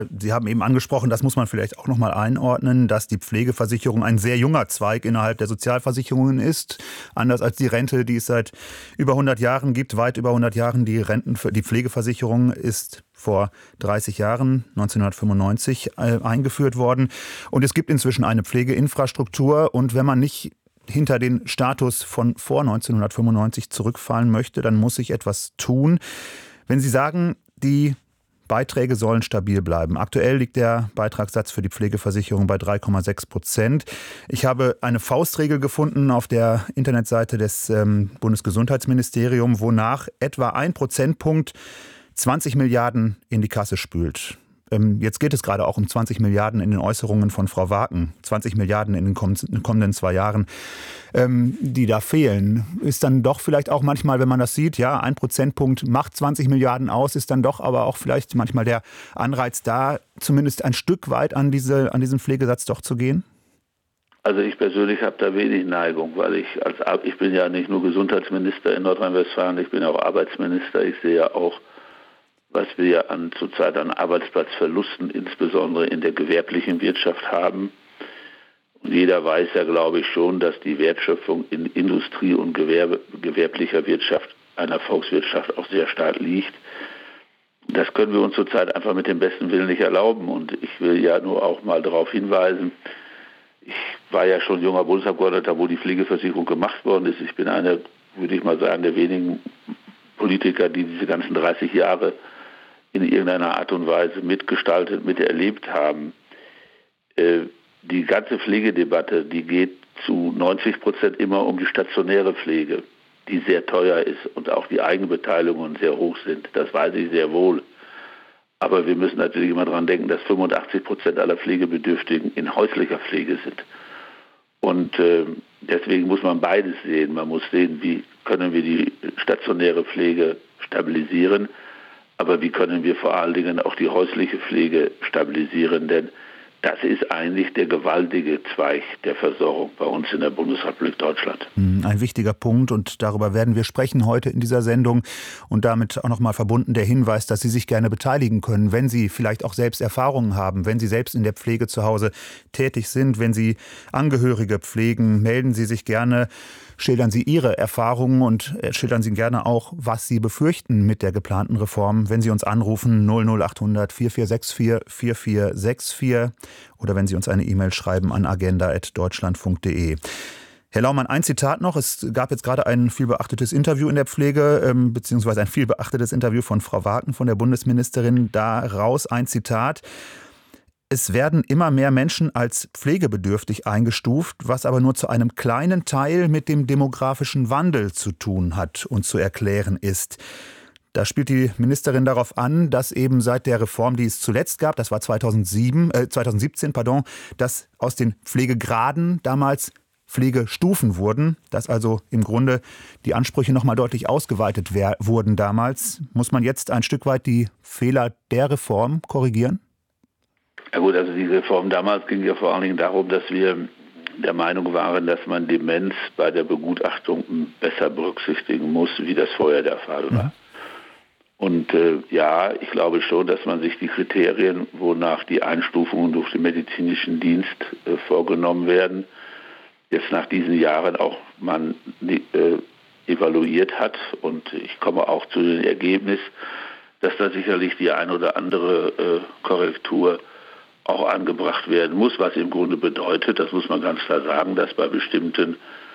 Sie haben eben angesprochen, das muss man vielleicht auch noch mal einordnen, dass die Pflegeversicherung ein sehr junger Zweig innerhalb der Sozialversicherungen ist. Anders als die Rente, die es seit über 100 Jahren gibt, weit über 100 Jahren. Die Pflegeversicherung ist vor 30 Jahren, 1995, eingeführt worden. Und es gibt inzwischen eine Pflegeinfrastruktur. Und wenn man nicht hinter den Status von vor 1995 zurückfallen möchte, dann muss sich etwas tun. Wenn Sie sagen, die Beiträge sollen stabil bleiben. Aktuell liegt der Beitragssatz für die Pflegeversicherung bei 3,6%. Ich habe eine Faustregel gefunden auf der Internetseite des Bundesgesundheitsministeriums, wonach etwa 1 Prozentpunkt 20 Milliarden in die Kasse spült. Jetzt geht es gerade auch um 20 Milliarden in den Äußerungen von Frau Waken. 20 Milliarden in den kommenden 2 Jahren, die da fehlen. Ist dann doch vielleicht auch manchmal, wenn man das sieht, ja, 1 Prozentpunkt macht 20 Milliarden aus, ist dann doch aber auch vielleicht manchmal der Anreiz da, zumindest ein Stück weit an diesen Pflegesatz doch zu gehen? Also ich persönlich habe da wenig Neigung, weil ich bin ja nicht nur Gesundheitsminister in Nordrhein-Westfalen, ich bin auch Arbeitsminister. Ich sehe ja auch, was wir zurzeit an Arbeitsplatzverlusten, insbesondere in der gewerblichen Wirtschaft haben. Und jeder weiß ja, glaube ich, schon, dass die Wertschöpfung in Industrie und gewerblicher Wirtschaft einer Volkswirtschaft auch sehr stark liegt. Das können wir uns zurzeit einfach mit dem besten Willen nicht erlauben. Und ich will ja nur auch mal darauf hinweisen, ich war ja schon junger Bundesabgeordneter, wo die Pflegeversicherung gemacht worden ist. Ich bin einer, würde ich mal sagen, der wenigen Politiker, die diese ganzen 30 Jahre in irgendeiner Art und Weise mitgestaltet, miterlebt haben. Die ganze Pflegedebatte, die geht zu 90% immer um die stationäre Pflege, die sehr teuer ist und auch die Eigenbeteiligungen sehr hoch sind. Das weiß ich sehr wohl. Aber wir müssen natürlich immer daran denken, dass 85% aller Pflegebedürftigen in häuslicher Pflege sind. Und deswegen muss man beides sehen. Man muss sehen, wie können wir die stationäre Pflege stabilisieren, aber wie können wir vor allen Dingen auch die häusliche Pflege stabilisieren, denn das ist eigentlich der gewaltige Zweig der Versorgung bei uns in der Bundesrepublik Deutschland. Ein wichtiger Punkt und darüber werden wir sprechen heute in dieser Sendung und damit auch nochmal verbunden der Hinweis, dass Sie sich gerne beteiligen können, wenn Sie vielleicht auch selbst Erfahrungen haben, wenn Sie selbst in der Pflege zu Hause tätig sind, wenn Sie Angehörige pflegen, melden Sie sich gerne, schildern Sie Ihre Erfahrungen und schildern Sie gerne auch, was Sie befürchten mit der geplanten Reform, wenn Sie uns anrufen 00800 4464 4464 oder wenn Sie uns eine E-Mail schreiben an agenda@deutschlandfunk.de. Herr Laumann, ein Zitat noch. Es gab jetzt gerade ein vielbeachtetes Interview in der Pflege, beziehungsweise ein vielbeachtetes Interview von Frau Waken, von der Bundesministerin. Daraus ein Zitat. Es werden immer mehr Menschen als pflegebedürftig eingestuft, was aber nur zu einem kleinen Teil mit dem demografischen Wandel zu tun hat und zu erklären ist. Da spielt die Ministerin darauf an, dass eben seit der Reform, die es zuletzt gab, das war 2017, dass aus den Pflegegraden damals Pflegestufen wurden, dass also im Grunde die Ansprüche noch mal deutlich ausgeweitet wurden damals. Muss man jetzt ein Stück weit die Fehler der Reform korrigieren? Ja gut, also die Reform damals ging ja vor allen Dingen darum, dass wir der Meinung waren, dass man Demenz bei der Begutachtung besser berücksichtigen muss, wie das vorher der Fall war. Ja. Und ja, ich glaube schon, dass man sich die Kriterien, wonach die Einstufungen durch den medizinischen Dienst vorgenommen werden, jetzt nach diesen Jahren auch man evaluiert hat. Und ich komme auch zu dem Ergebnis, dass da sicherlich die ein oder andere Korrektur auch angebracht werden muss, was im Grunde bedeutet, das muss man ganz klar sagen, dass bei bestimmten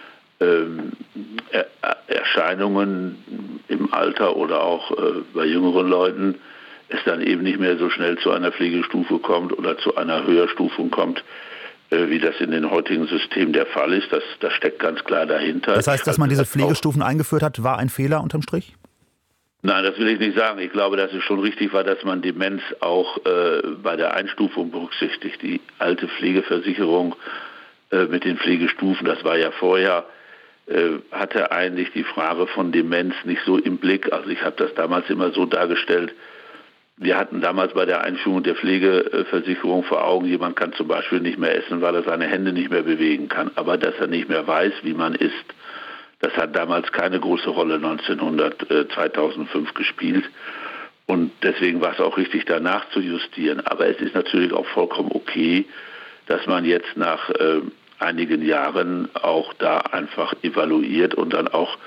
Erscheinungen im Alter oder auch bei jüngeren Leuten es dann eben nicht mehr so schnell zu einer Pflegestufe kommt oder zu einer Höherstufung kommt, wie das in den heutigen Systemen der Fall ist. Das steckt ganz klar dahinter. Das heißt, dass man diese Pflegestufen eingeführt hat, war ein Fehler unterm Strich? Nein, das will ich nicht sagen. Ich glaube, dass es schon richtig war, dass man Demenz auch bei der Einstufung berücksichtigt. Die alte Pflegeversicherung mit den Pflegestufen, das war ja vorher, hatte eigentlich die Frage von Demenz nicht so im Blick. Also ich habe das damals immer so dargestellt, wir hatten damals bei der Einführung der Pflegeversicherung vor Augen, jemand kann zum Beispiel nicht mehr essen, weil er seine Hände nicht mehr bewegen kann. Aber dass er nicht mehr weiß, wie man isst, das hat damals keine große Rolle 2005 gespielt. Und deswegen war es auch richtig, danach zu justieren. Aber es ist natürlich auch vollkommen okay, dass man jetzt nach einigen Jahren auch da einfach evaluiert und dann auch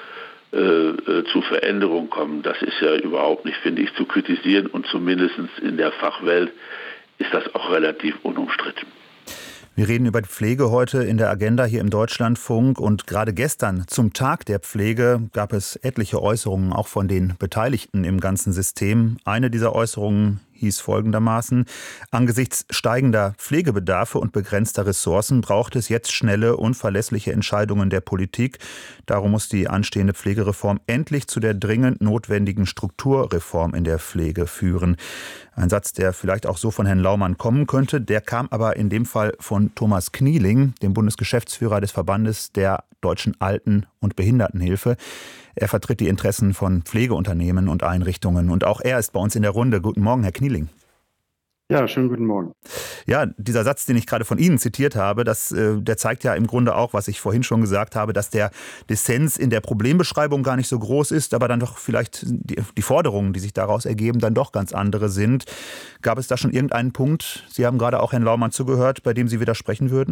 zu Veränderungen kommen. Das ist ja überhaupt nicht, finde ich, zu kritisieren, und zumindest in der Fachwelt ist das auch relativ unumstritten. Wir reden über die Pflege heute in der Agenda hier im Deutschlandfunk, und gerade gestern zum Tag der Pflege gab es etliche Äußerungen auch von den Beteiligten im ganzen System. Eine dieser Äußerungen hieß folgendermaßen: Angesichts steigender Pflegebedarfe und begrenzter Ressourcen braucht es jetzt schnelle und verlässliche Entscheidungen der Politik. Darum muss die anstehende Pflegereform endlich zu der dringend notwendigen Strukturreform in der Pflege führen. Ein Satz, der vielleicht auch so von Herrn Laumann kommen könnte, der kam aber in dem Fall von Thomas Knieling, dem Bundesgeschäftsführer des Verbandes der Deutschen Alten- und Behindertenhilfe. Er vertritt die Interessen von Pflegeunternehmen und Einrichtungen, und auch er ist bei uns in der Runde. Guten Morgen, Herr Knieling. Ja, schönen guten Morgen. Ja, dieser Satz, den ich gerade von Ihnen zitiert habe, der zeigt ja im Grunde auch, was ich vorhin schon gesagt habe, dass der Dissens in der Problembeschreibung gar nicht so groß ist, aber dann doch vielleicht die Forderungen, die sich daraus ergeben, dann doch ganz andere sind. Gab es da schon irgendeinen Punkt, Sie haben gerade auch Herrn Laumann zugehört, bei dem Sie widersprechen würden?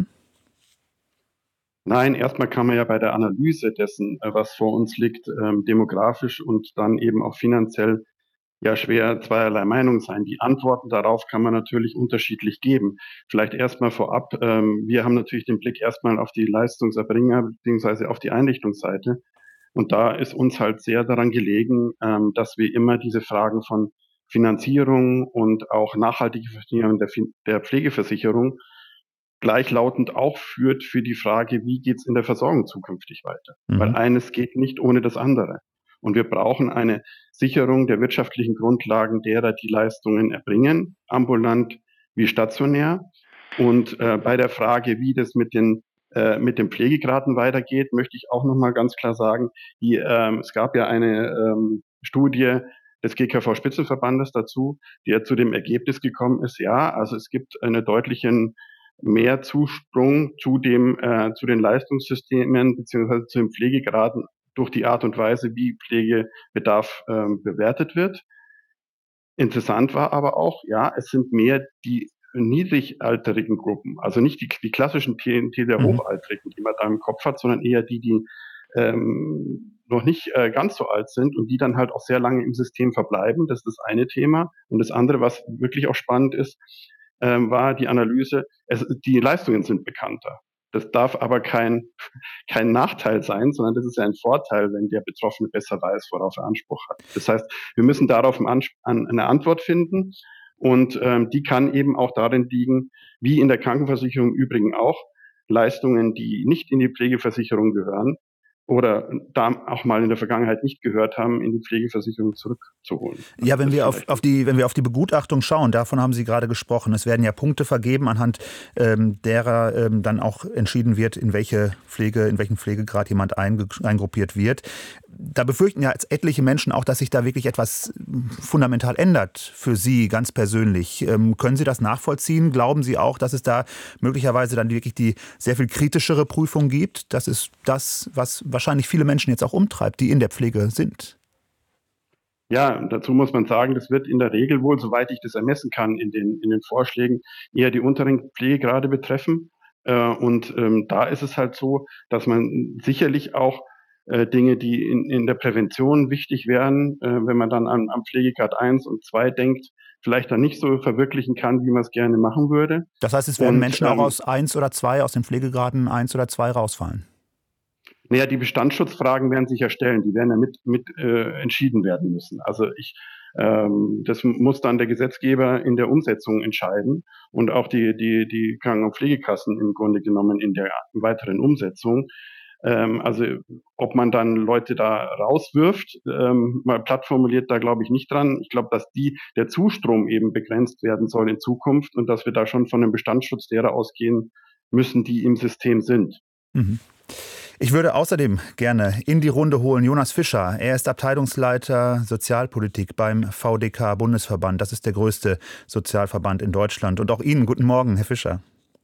Nein, erstmal kann man ja bei der Analyse dessen, was vor uns liegt, demografisch und dann eben auch finanziell ja schwer zweierlei Meinung sein. Die Antworten darauf kann man natürlich unterschiedlich geben. Vielleicht erstmal vorab, wir haben natürlich den Blick erstmal auf die Leistungserbringer bzw. auf die Einrichtungsseite. Und da ist uns halt sehr daran gelegen, dass wir immer diese Fragen von Finanzierung und auch nachhaltige Finanzierung der Pflegeversicherung gleichlautend auch führt für die Frage, wie geht's in der Versorgung zukünftig weiter? Weil eines geht nicht ohne das andere. Und wir brauchen eine Sicherung der wirtschaftlichen Grundlagen derer, die Leistungen erbringen, ambulant wie stationär. Und bei der Frage, wie das mit den Pflegegraden weitergeht, möchte ich auch nochmal ganz klar sagen, es gab ja eine Studie des GKV-Spitzenverbandes dazu, die ja zu dem Ergebnis gekommen ist, ja, also es gibt einen deutlichen mehr Zusprung zu den Leistungssystemen beziehungsweise zu den Pflegegraden durch die Art und Weise, wie Pflegebedarf bewertet wird. Interessant war aber auch, ja, es sind mehr die niedrigalterigen Gruppen, also nicht die klassischen Klientel der Hochaltrigen, die man da im Kopf hat, sondern eher die noch nicht ganz so alt sind und die dann halt auch sehr lange im System verbleiben. Das ist das eine Thema. Und das andere, was wirklich auch spannend ist, war die Analyse, die Leistungen sind bekannter. Das darf aber kein Nachteil sein, sondern das ist ja ein Vorteil, wenn der Betroffene besser weiß, worauf er Anspruch hat. Das heißt, wir müssen darauf eine Antwort finden, und die kann eben auch darin liegen, wie in der Krankenversicherung im Übrigen auch, Leistungen, die nicht in die Pflegeversicherung gehören oder da auch mal in der Vergangenheit nicht gehört haben, in die Pflegeversicherung zurückzuholen. Ja, wenn wir auf die Begutachtung schauen, davon haben Sie gerade gesprochen. Es werden ja Punkte vergeben, anhand derer dann auch entschieden wird, in welchen Pflegegrad jemand eingruppiert wird. Da befürchten ja jetzt etliche Menschen auch, dass sich da wirklich etwas fundamental ändert für Sie ganz persönlich. Können Sie das nachvollziehen? Glauben Sie auch, dass es da möglicherweise dann wirklich die sehr viel kritischere Prüfung gibt? Das ist das, was wahrscheinlich viele Menschen jetzt auch umtreibt, die in der Pflege sind. Ja, dazu muss man sagen, das wird in der Regel wohl, soweit ich das ermessen kann, in den Vorschlägen eher die unteren Pflegegrade betreffen. Und da ist es halt so, dass man sicherlich auch Dinge, die in der Prävention wichtig wären, wenn man dann am Pflegegrad 1 und 2 denkt, vielleicht dann nicht so verwirklichen kann, wie man es gerne machen würde. Das heißt, es werden Menschen auch aus 1 oder 2, aus den Pflegegraden 1 oder 2 rausfallen? Naja, die Bestandsschutzfragen werden sich ja stellen, die werden ja mit entschieden werden müssen. Also das muss dann der Gesetzgeber in der Umsetzung entscheiden und auch die Kranken- und Pflegekassen im Grunde genommen in der weiteren Umsetzung. Also ob man dann Leute da rauswirft, mal platt formuliert, da glaube ich nicht dran. Ich glaube, dass der Zustrom eben begrenzt werden soll in Zukunft und dass wir da schon von einem Bestandsschutz derer ausgehen müssen, die im System sind. Mhm. Ich würde außerdem gerne in die Runde holen Jonas Fischer. Er ist Abteilungsleiter Sozialpolitik beim VDK-Bundesverband. Das ist der größte Sozialverband in Deutschland. Und auch Ihnen guten Morgen, Herr Fischer.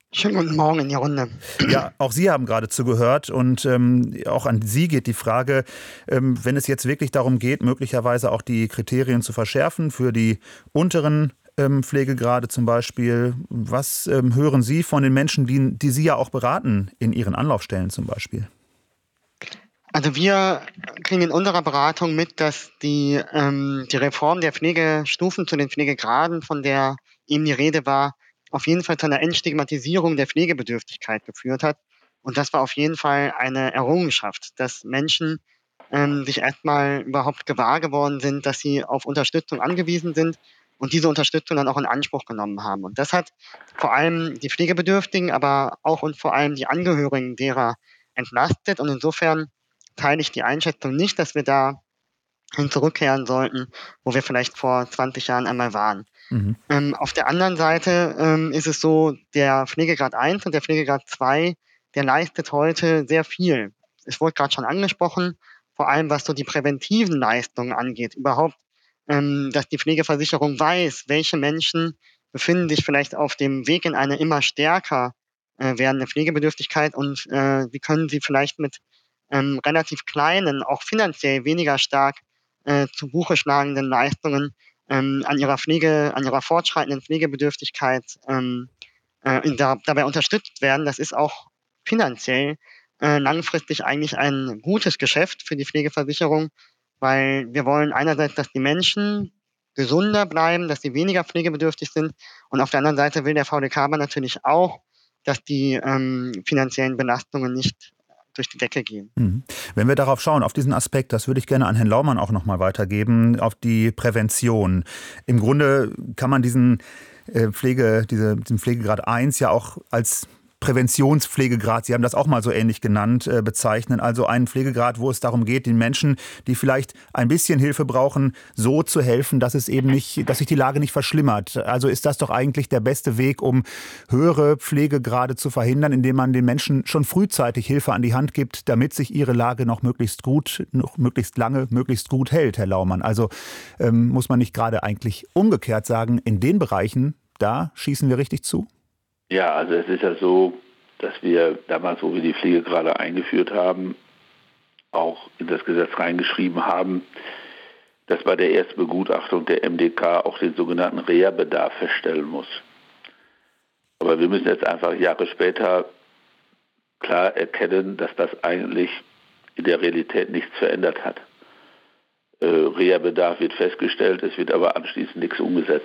Schönen guten Morgen in die Runde. Ja, auch Sie haben gerade zugehört und auch an Sie geht die Frage, wenn es jetzt wirklich darum geht, möglicherweise auch die Kriterien zu verschärfen für die unteren Pflegegrade zum Beispiel. Was hören Sie von den Menschen, die Sie ja auch beraten in Ihren Anlaufstellen zum Beispiel? Also wir kriegen in unserer Beratung mit, dass die Reform der Pflegestufen zu den Pflegegraden, von der eben die Rede war, auf jeden Fall zu einer Entstigmatisierung der Pflegebedürftigkeit geführt hat. Und das war auf jeden Fall eine Errungenschaft, dass Menschen sich erstmal überhaupt gewahr geworden sind, dass sie auf Unterstützung angewiesen sind und diese Unterstützung dann auch in Anspruch genommen haben. Und das hat vor allem die Pflegebedürftigen, aber auch und vor allem die Angehörigen derer entlastet. Und insofern teile ich die Einschätzung nicht, dass wir dahin zurückkehren sollten, wo wir vielleicht vor 20 Jahren einmal waren. Mhm. Auf der anderen Seite ist es so, der Pflegegrad 1 und der Pflegegrad 2, der leistet heute sehr viel. Es wurde gerade schon angesprochen, vor allem was so die präventiven Leistungen angeht. Überhaupt, dass die Pflegeversicherung weiß, welche Menschen befinden sich vielleicht auf dem Weg in eine immer stärker werdende Pflegebedürftigkeit und wie können sie vielleicht mit relativ kleinen, auch finanziell weniger stark zu Buche schlagenden Leistungen an ihrer fortschreitenden Pflegebedürftigkeit dabei unterstützt werden. Das ist auch finanziell langfristig eigentlich ein gutes Geschäft für die Pflegeversicherung, weil wir wollen einerseits, dass die Menschen gesunder bleiben, dass sie weniger pflegebedürftig sind und auf der anderen Seite will der VDK aber natürlich auch, dass die finanziellen Belastungen nicht durch die Decke gehen. Wenn wir darauf schauen, auf diesen Aspekt, das würde ich gerne an Herrn Laumann auch nochmal weitergeben, auf die Prävention. Im Grunde kann man diesen Pflegegrad 1 ja auch als Präventionspflegegrad, Sie haben das auch mal so ähnlich genannt, bezeichnen. Also einen Pflegegrad, wo es darum geht, den Menschen, die vielleicht ein bisschen Hilfe brauchen, so zu helfen, dass es eben nicht, dass sich die Lage nicht verschlimmert. Also ist das doch eigentlich der beste Weg, um höhere Pflegegrade zu verhindern, indem man den Menschen schon frühzeitig Hilfe an die Hand gibt, damit sich ihre Lage noch möglichst lange, möglichst gut hält, Herr Laumann. Also muss man nicht gerade eigentlich umgekehrt sagen, in den Bereichen, da schießen wir richtig zu? Ja, also es ist ja so, dass wir damals, wo wir die Pflegegrade eingeführt haben, auch in das Gesetz reingeschrieben haben, dass bei der Erstbegutachtung der MDK auch den sogenannten Reha-Bedarf feststellen muss. Aber wir müssen jetzt einfach Jahre später klar erkennen, dass das eigentlich in der Realität nichts verändert hat. Reha-Bedarf wird festgestellt, es wird aber anschließend nichts umgesetzt.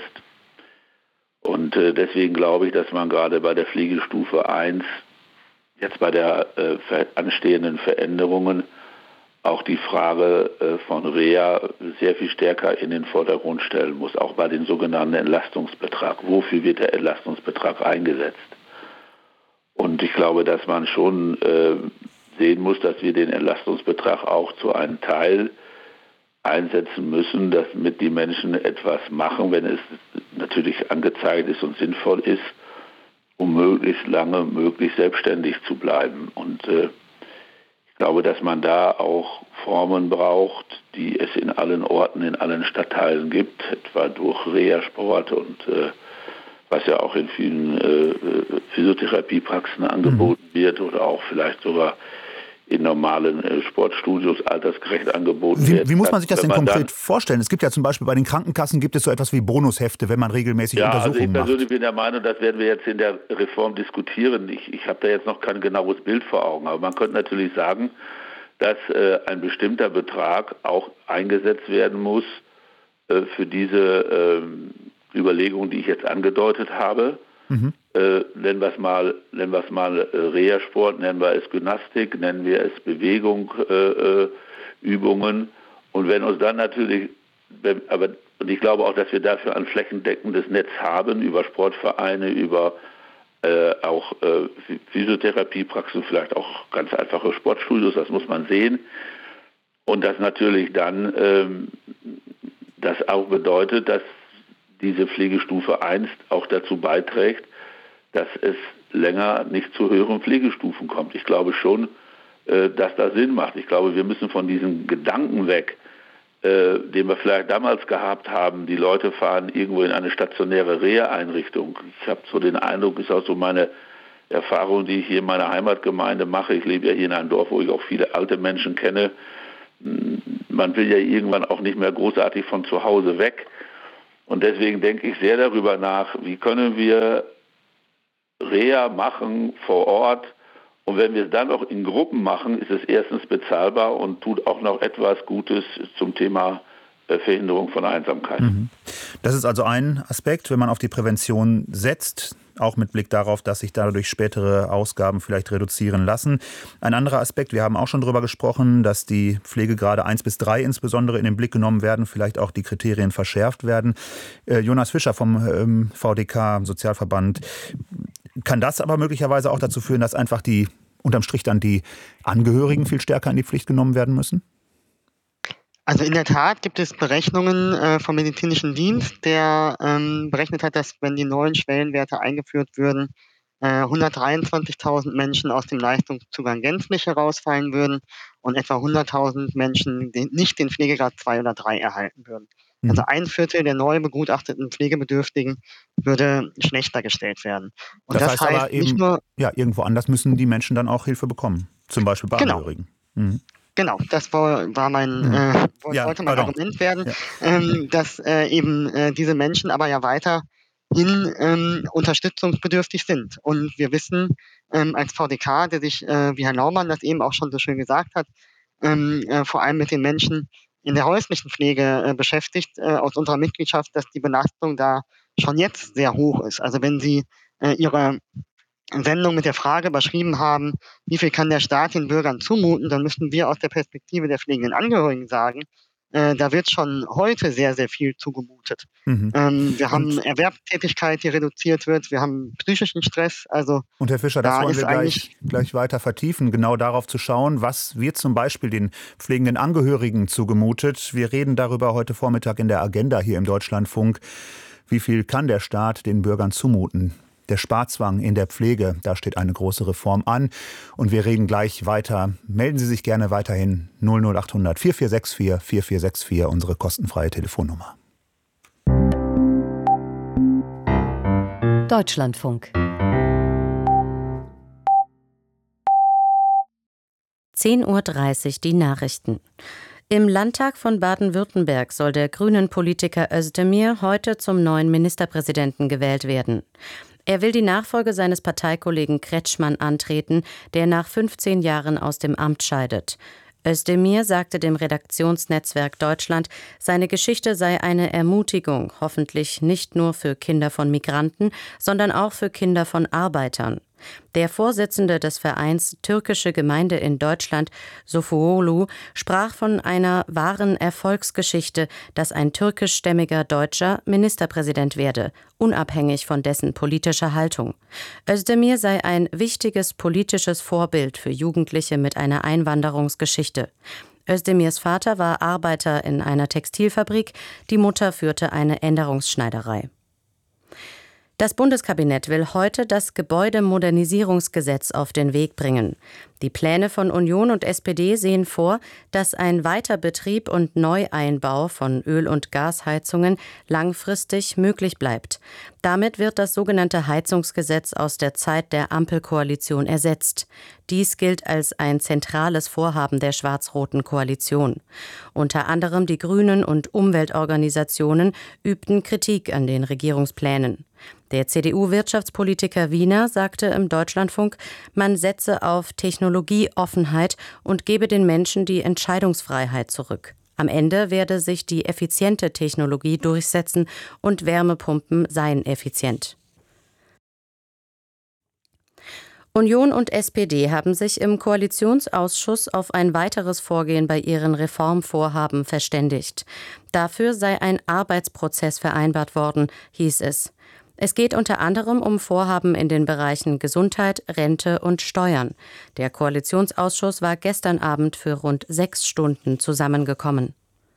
Und deswegen glaube ich, dass man gerade bei der Pflegestufe 1, jetzt bei der anstehenden Veränderungen, auch die Frage von Reha sehr viel stärker in den Vordergrund stellen muss, auch bei dem sogenannten Entlastungsbetrag. Wofür wird der Entlastungsbetrag eingesetzt? Und ich glaube, dass man schon sehen muss, dass wir den Entlastungsbetrag auch zu einem Teil einsetzen müssen, damit die Menschen etwas machen, wenn es natürlich angezeigt ist und sinnvoll ist, um möglichst lange, möglichst selbstständig zu bleiben. Und ich glaube, dass man da auch Formen braucht, die es in allen Orten, in allen Stadtteilen gibt, etwa durch Reha-Sport und was ja auch in vielen Physiotherapiepraxen angeboten wird oder auch vielleicht sogar in normalen Sportstudios altersgerecht angeboten wird. Wie muss man sich das denn konkret vorstellen? Es gibt ja zum Beispiel bei den Krankenkassen gibt es so etwas wie Bonushefte, wenn man regelmäßig Untersuchungen macht. Also ich persönlich bin der Meinung, das werden wir jetzt in der Reform diskutieren. Ich habe da jetzt noch kein genaues Bild vor Augen, aber man könnte natürlich sagen, dass ein bestimmter Betrag auch eingesetzt werden muss für diese Überlegungen, die ich jetzt angedeutet habe. Nennen wir es mal Reha-Sport, nennen wir es Gymnastik, nennen wir es Bewegung, Übungen. Und wenn uns dann natürlich, und ich glaube auch, dass wir dafür ein flächendeckendes Netz haben, über Sportvereine, über auch Physiotherapiepraxen, vielleicht auch ganz einfache Sportstudios, das muss man sehen. Und das natürlich dann das auch bedeutet, dass diese Pflegestufe 1 auch dazu beiträgt, dass es länger nicht zu höheren Pflegestufen kommt. Ich glaube schon, dass das Sinn macht. Ich glaube, wir müssen von diesem Gedanken weg, den wir vielleicht damals gehabt haben, die Leute fahren irgendwo in eine stationäre Reha-Einrichtung. Ich habe so den Eindruck, ist auch so meine Erfahrungen, die ich hier in meiner Heimatgemeinde mache. Ich lebe ja hier in einem Dorf, wo ich auch viele alte Menschen kenne. Man will ja irgendwann auch nicht mehr großartig von zu Hause weg. Und deswegen denke ich sehr darüber nach, wie können wir Reha machen vor Ort. Und wenn wir es dann auch in Gruppen machen, ist es erstens bezahlbar und tut auch noch etwas Gutes zum Thema Verhinderung von Einsamkeit. Das ist also ein Aspekt, wenn man auf die Prävention setzt, auch mit Blick darauf, dass sich dadurch spätere Ausgaben vielleicht reduzieren lassen. Ein anderer Aspekt, wir haben auch schon darüber gesprochen, dass die Pflegegrade 1 bis 3 insbesondere in den Blick genommen werden, vielleicht auch die Kriterien verschärft werden. Jonas Fischer vom VDK, Sozialverband, kann das aber möglicherweise auch dazu führen, dass einfach unterm Strich dann die Angehörigen viel stärker in die Pflicht genommen werden müssen? Also in der Tat gibt es Berechnungen vom Medizinischen Dienst, der berechnet hat, dass wenn die neuen Schwellenwerte eingeführt würden, 123.000 Menschen aus dem Leistungszugang gänzlich herausfallen würden und etwa 100.000 Menschen nicht den Pflegegrad 2 oder 3 erhalten würden. Also ein Viertel der neu begutachteten Pflegebedürftigen würde schlechter gestellt werden. Und das heißt aber eben, nicht nur, irgendwo anders müssen die Menschen dann auch Hilfe bekommen, zum Beispiel bei Angehörigen. Genau, das wollte mein Argument werden, dass eben diese Menschen aber ja weiterhin unterstützungsbedürftig sind. Und wir wissen als VDK, der sich, wie Herr Laumann das eben auch schon so schön gesagt hat, vor allem mit den Menschen in der häuslichen Pflege beschäftigt, aus unserer Mitgliedschaft, dass die Belastung da schon jetzt sehr hoch ist. Also wenn Sie Ihre Sendung mit der Frage überschrieben haben, wie viel kann der Staat den Bürgern zumuten, dann müssten wir aus der Perspektive der pflegenden Angehörigen sagen, da wird schon heute sehr, sehr viel zugemutet. Wir haben Erwerbstätigkeit, die reduziert wird, wir haben psychischen Stress. Und Herr Fischer, das wollen wir gleich weiter vertiefen, genau darauf zu schauen, was wird zum Beispiel den pflegenden Angehörigen zugemutet. Wir reden darüber heute Vormittag in der Agenda hier im Deutschlandfunk. Wie viel kann der Staat den Bürgern zumuten? Der Sparzwang in der Pflege, da steht eine große Reform an. Und wir reden gleich weiter. Melden Sie sich gerne weiterhin 00800 4464 4464, unsere kostenfreie Telefonnummer. Deutschlandfunk. 10:30 Uhr die Nachrichten. Im Landtag von Baden-Württemberg soll der Grünen-Politiker Özdemir heute zum neuen Ministerpräsidenten gewählt werden. Er will die Nachfolge seines Parteikollegen Kretschmann antreten, der nach 15 Jahren aus dem Amt scheidet. Özdemir sagte dem Redaktionsnetzwerk Deutschland, seine Geschichte sei eine Ermutigung, hoffentlich nicht nur für Kinder von Migranten, sondern auch für Kinder von Arbeitern. Der Vorsitzende des Vereins Türkische Gemeinde in Deutschland, Sofuolu, sprach von einer wahren Erfolgsgeschichte, dass ein türkischstämmiger Deutscher Ministerpräsident werde, unabhängig von dessen politischer Haltung. Özdemir sei ein wichtiges politisches Vorbild für Jugendliche mit einer Einwanderungsgeschichte. Özdemirs Vater war Arbeiter in einer Textilfabrik, die Mutter führte eine Änderungsschneiderei. Das Bundeskabinett will heute das Gebäudemodernisierungsgesetz auf den Weg bringen. Die Pläne von Union und SPD sehen vor, dass ein Weiterbetrieb und Neueinbau von Öl- und Gasheizungen langfristig möglich bleibt. Damit wird das sogenannte Heizungsgesetz aus der Zeit der Ampelkoalition ersetzt. Dies gilt als ein zentrales Vorhaben der schwarz-roten Koalition. Unter anderem die Grünen und Umweltorganisationen übten Kritik an den Regierungsplänen. Der CDU-Wirtschaftspolitiker Wiener sagte im Deutschlandfunk, man setze auf Technologieoffenheit und gebe den Menschen die Entscheidungsfreiheit zurück. Am Ende werde sich die effiziente Technologie durchsetzen und Wärmepumpen seien effizient. Union und SPD haben sich im Koalitionsausschuss auf ein weiteres Vorgehen bei ihren Reformvorhaben verständigt. Dafür sei ein Arbeitsprozess vereinbart worden, hieß es. Es geht unter anderem um Vorhaben in den Bereichen Gesundheit, Rente und Steuern. Der Koalitionsausschuss war gestern Abend für rund 6 Stunden zusammengekommen.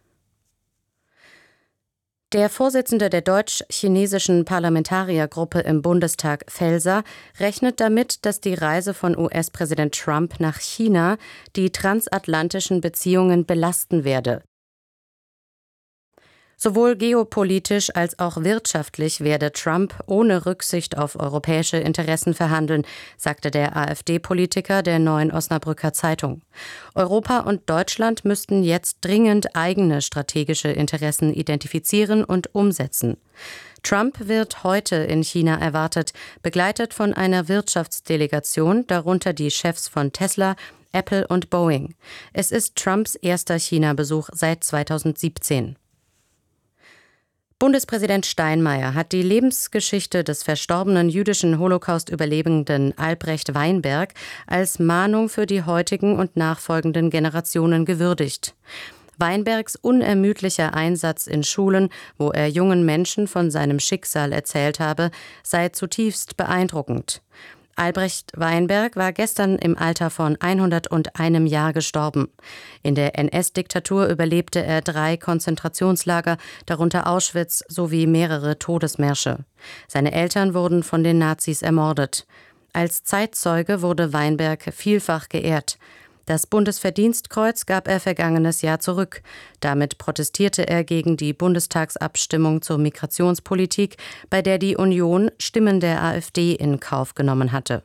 Der Vorsitzende der deutsch-chinesischen Parlamentariergruppe im Bundestag, Felser, rechnet damit, dass die Reise von US-Präsident Trump nach China die transatlantischen Beziehungen belasten werde. Sowohl geopolitisch als auch wirtschaftlich werde Trump ohne Rücksicht auf europäische Interessen verhandeln, sagte der AfD-Politiker der Neuen Osnabrücker Zeitung. Europa und Deutschland müssten jetzt dringend eigene strategische Interessen identifizieren und umsetzen. Trump wird heute in China erwartet, begleitet von einer Wirtschaftsdelegation, darunter die Chefs von Tesla, Apple und Boeing. Es ist Trumps erster China-Besuch seit 2017. Bundespräsident Steinmeier hat die Lebensgeschichte des verstorbenen jüdischen Holocaust-Überlebenden Albrecht Weinberg als Mahnung für die heutigen und nachfolgenden Generationen gewürdigt. Weinbergs unermüdlicher Einsatz in Schulen, wo er jungen Menschen von seinem Schicksal erzählt habe, sei zutiefst beeindruckend. Albrecht Weinberg war gestern im Alter von 101 Jahr gestorben. In der NS-Diktatur überlebte er 3 Konzentrationslager, darunter Auschwitz sowie mehrere Todesmärsche. Seine Eltern wurden von den Nazis ermordet. Als Zeitzeuge wurde Weinberg vielfach geehrt. Das Bundesverdienstkreuz gab er vergangenes Jahr zurück. Damit protestierte er gegen die Bundestagsabstimmung zur Migrationspolitik, bei der die Union Stimmen der AfD in Kauf genommen hatte.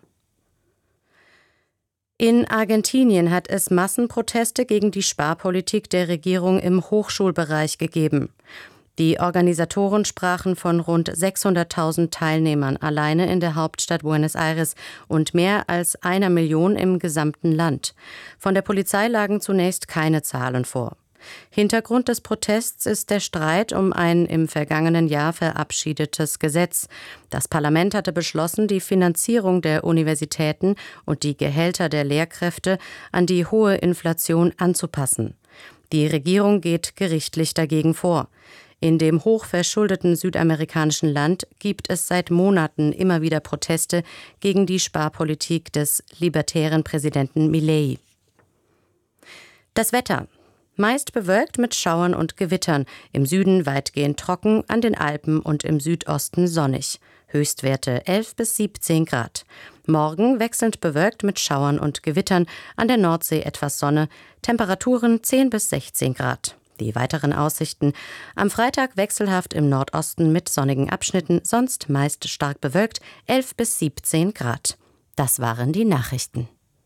In Argentinien hat es Massenproteste gegen die Sparpolitik der Regierung im Hochschulbereich gegeben. Die Organisatoren sprachen von rund 600.000 Teilnehmern alleine in der Hauptstadt Buenos Aires und mehr als 1 Million im gesamten Land. Von der Polizei lagen zunächst keine Zahlen vor. Hintergrund des Protests ist der Streit um ein im vergangenen Jahr verabschiedetes Gesetz. Das Parlament hatte beschlossen, die Finanzierung der Universitäten und die Gehälter der Lehrkräfte an die hohe Inflation anzupassen. Die Regierung geht gerichtlich dagegen vor. In dem hochverschuldeten südamerikanischen Land gibt es seit Monaten immer wieder Proteste gegen die Sparpolitik des libertären Präsidenten Milei. Das Wetter. Meist bewölkt mit Schauern und Gewittern, im Süden weitgehend trocken, an den Alpen und im Südosten sonnig. Höchstwerte 11 bis 17 Grad. Morgen wechselnd bewölkt mit Schauern und Gewittern, an der Nordsee etwas Sonne, Temperaturen 10 bis 16 Grad. Die weiteren Aussichten: am Freitag wechselhaft im Nordosten mit sonnigen Abschnitten, sonst meist stark bewölkt, 11 bis 17 Grad. Das waren die Nachrichten.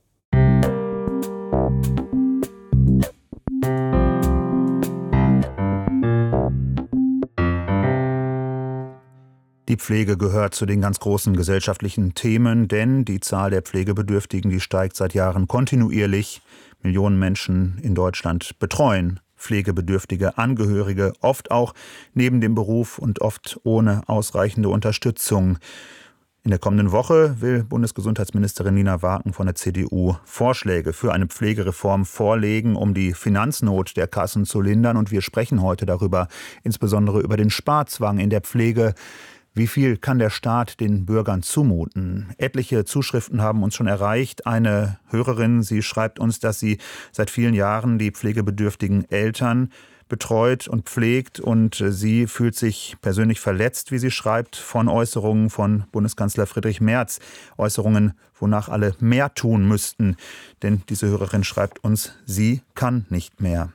Die Pflege gehört zu den ganz großen gesellschaftlichen Themen, denn die Zahl der Pflegebedürftigen, die steigt seit Jahren kontinuierlich. Millionen Menschen in Deutschland betreuen pflegebedürftige Angehörige, oft auch neben dem Beruf und oft ohne ausreichende Unterstützung. In der kommenden Woche will Bundesgesundheitsministerin Nina Waaken von der CDU Vorschläge für eine Pflegereform vorlegen, um die Finanznot der Kassen zu lindern. Und wir sprechen heute darüber, insbesondere über den Sparzwang in der Pflege. Wie viel kann der Staat den Bürgern zumuten? Etliche Zuschriften haben uns schon erreicht. Eine Hörerin, sie schreibt uns, dass sie seit vielen Jahren die pflegebedürftigen Eltern betreut und pflegt, und sie fühlt sich persönlich verletzt, wie sie schreibt, von Äußerungen von Bundeskanzler Friedrich Merz. Äußerungen, wonach alle mehr tun müssten. Denn diese Hörerin schreibt uns, sie kann nicht mehr.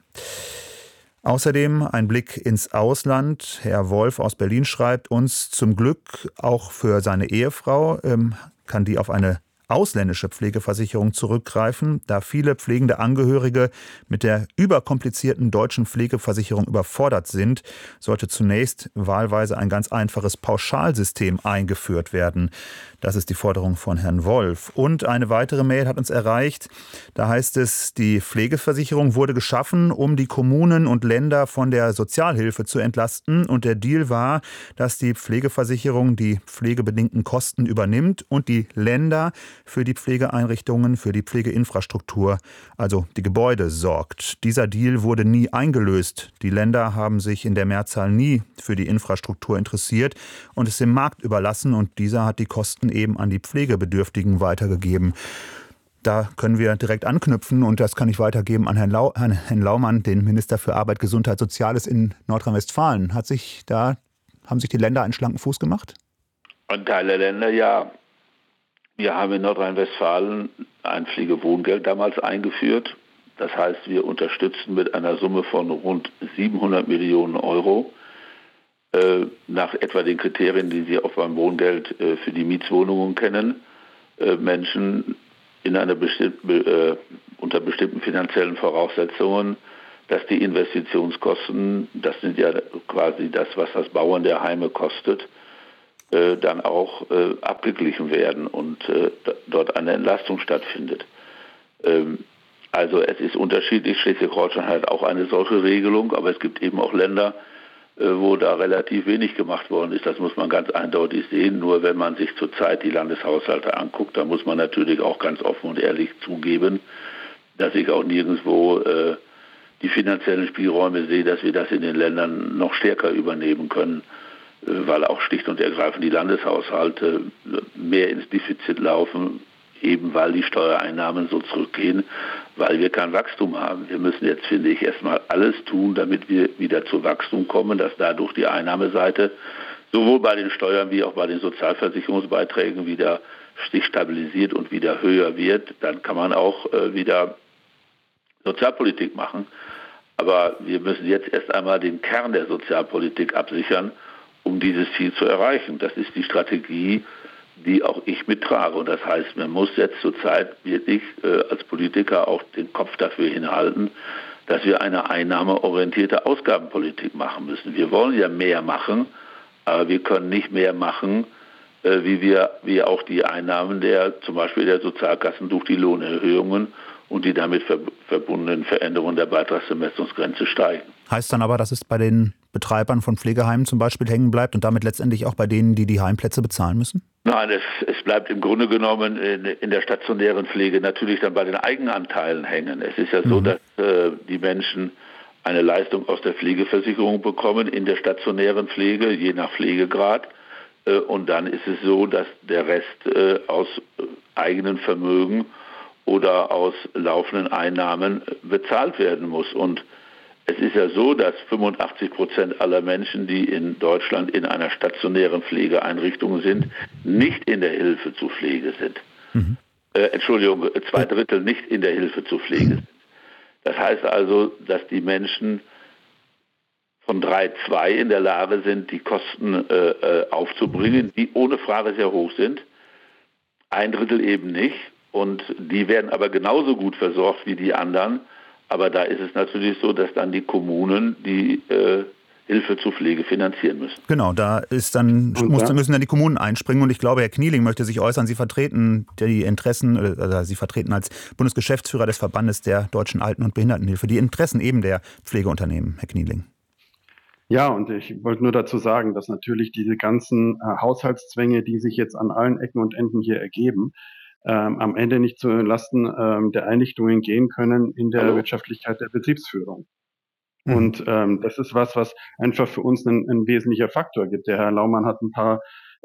Außerdem ein Blick ins Ausland. Herr Wolf aus Berlin schreibt uns, zum Glück auch für seine Ehefrau kann die auf eine ausländische Pflegeversicherung zurückgreifen, da viele pflegende Angehörige mit der überkomplizierten deutschen Pflegeversicherung überfordert sind, sollte zunächst wahlweise ein ganz einfaches Pauschalsystem eingeführt werden. Das ist die Forderung von Herrn Wolf. Und eine weitere Mail hat uns erreicht. Da heißt es, die Pflegeversicherung wurde geschaffen, um die Kommunen und Länder von der Sozialhilfe zu entlasten. Und der Deal war, dass die Pflegeversicherung die pflegebedingten Kosten übernimmt und die Länder für die Pflegeeinrichtungen, für die Pflegeinfrastruktur, also die Gebäude, sorgt. Dieser Deal wurde nie eingelöst. Die Länder haben sich in der Mehrzahl nie für die Infrastruktur interessiert und es dem Markt überlassen, und dieser hat die Kosten eben an die Pflegebedürftigen weitergegeben. Da können wir direkt anknüpfen, und das kann ich weitergeben an Herrn Laumann, den Minister für Arbeit, Gesundheit, Soziales in Nordrhein-Westfalen. Haben sich die Länder einen schlanken Fuß gemacht? Ein Teil der Länder, ja. Wir haben in Nordrhein-Westfalen ein Pflegewohngeld damals eingeführt. Das heißt, wir unterstützen mit einer Summe von rund 700 Millionen Euro nach etwa den Kriterien, die Sie auch beim Wohngeld für die Mietswohnungen kennen, Menschen in einer unter bestimmten finanziellen Voraussetzungen, dass die Investitionskosten, das sind ja quasi das, was das Bauen der Heime kostet, dann auch abgeglichen werden und dort eine Entlastung stattfindet. Also es ist unterschiedlich. Schleswig-Holstein hat auch eine solche Regelung, aber es gibt eben auch Länder, wo da relativ wenig gemacht worden ist. Das muss man ganz eindeutig sehen. Nur wenn man sich zurzeit die Landeshaushalte anguckt, dann muss man natürlich auch ganz offen und ehrlich zugeben, dass ich auch nirgendwo die finanziellen Spielräume sehe, dass wir das in den Ländern noch stärker übernehmen können, weil auch schlicht und ergreifend die Landeshaushalte mehr ins Defizit laufen, eben weil die Steuereinnahmen so zurückgehen, weil wir kein Wachstum haben. Wir müssen jetzt, finde ich, erstmal alles tun, damit wir wieder zu Wachstum kommen, dass dadurch die Einnahmeseite sowohl bei den Steuern wie auch bei den Sozialversicherungsbeiträgen wieder sich stabilisiert und wieder höher wird. Dann kann man auch wieder Sozialpolitik machen. Aber wir müssen jetzt erst einmal den Kern der Sozialpolitik absichern, um dieses Ziel zu erreichen. Das ist die Strategie, die auch ich mittrage. Und das heißt, man muss jetzt zurzeit wirklich als Politiker auch den Kopf dafür hinhalten, dass wir eine einnahmeorientierte Ausgabenpolitik machen müssen. Wir wollen ja mehr machen, aber wir können nicht mehr machen, wie auch die Einnahmen zum Beispiel der Sozialkassen durch die Lohnerhöhungen und die damit verbundenen Veränderungen der Beitragsbemessungsgrenze steigen. Heißt dann aber, dass es bei den Betreibern von Pflegeheimen zum Beispiel hängen bleibt und damit letztendlich auch bei denen, die die Heimplätze bezahlen müssen? Nein, es bleibt im Grunde genommen in der stationären Pflege natürlich dann bei den Eigenanteilen hängen. Es ist ja so, dass die Menschen eine Leistung aus der Pflegeversicherung bekommen in der stationären Pflege, je nach Pflegegrad. Und dann ist es so, dass der Rest aus eigenen Vermögen oder aus laufenden Einnahmen bezahlt werden muss. Und es ist ja so, dass 85% aller Menschen, die in Deutschland in einer stationären Pflegeeinrichtung sind, nicht in der Hilfe zur Pflege sind. Entschuldigung, 2/3 nicht in der Hilfe zur Pflege sind. Das heißt also, dass die Menschen von 3,2 in der Lage sind, die Kosten aufzubringen, die ohne Frage sehr hoch sind. 1/3 eben nicht. Und die werden aber genauso gut versorgt wie die anderen. Aber da ist es natürlich so, dass dann die Kommunen die Hilfe zur Pflege finanzieren müssen. Genau, da ist müssen dann die Kommunen einspringen. Und ich glaube, Herr Knieling möchte sich äußern. Sie vertreten die Interessen, also Sie vertreten als Bundesgeschäftsführer des Verbandes der Deutschen Alten- und Behindertenhilfe die Interessen eben der Pflegeunternehmen, Herr Knieling. Ja, und ich wollte nur dazu sagen, dass natürlich diese ganzen Haushaltszwänge, die sich jetzt an allen Ecken und Enden hier ergeben, am Ende nicht zu Lasten der Einrichtungen gehen können in der Wirtschaftlichkeit der Betriebsführung. Und das ist was einfach für uns ein wesentlicher Faktor gibt. Der Herr Laumann hat ein paar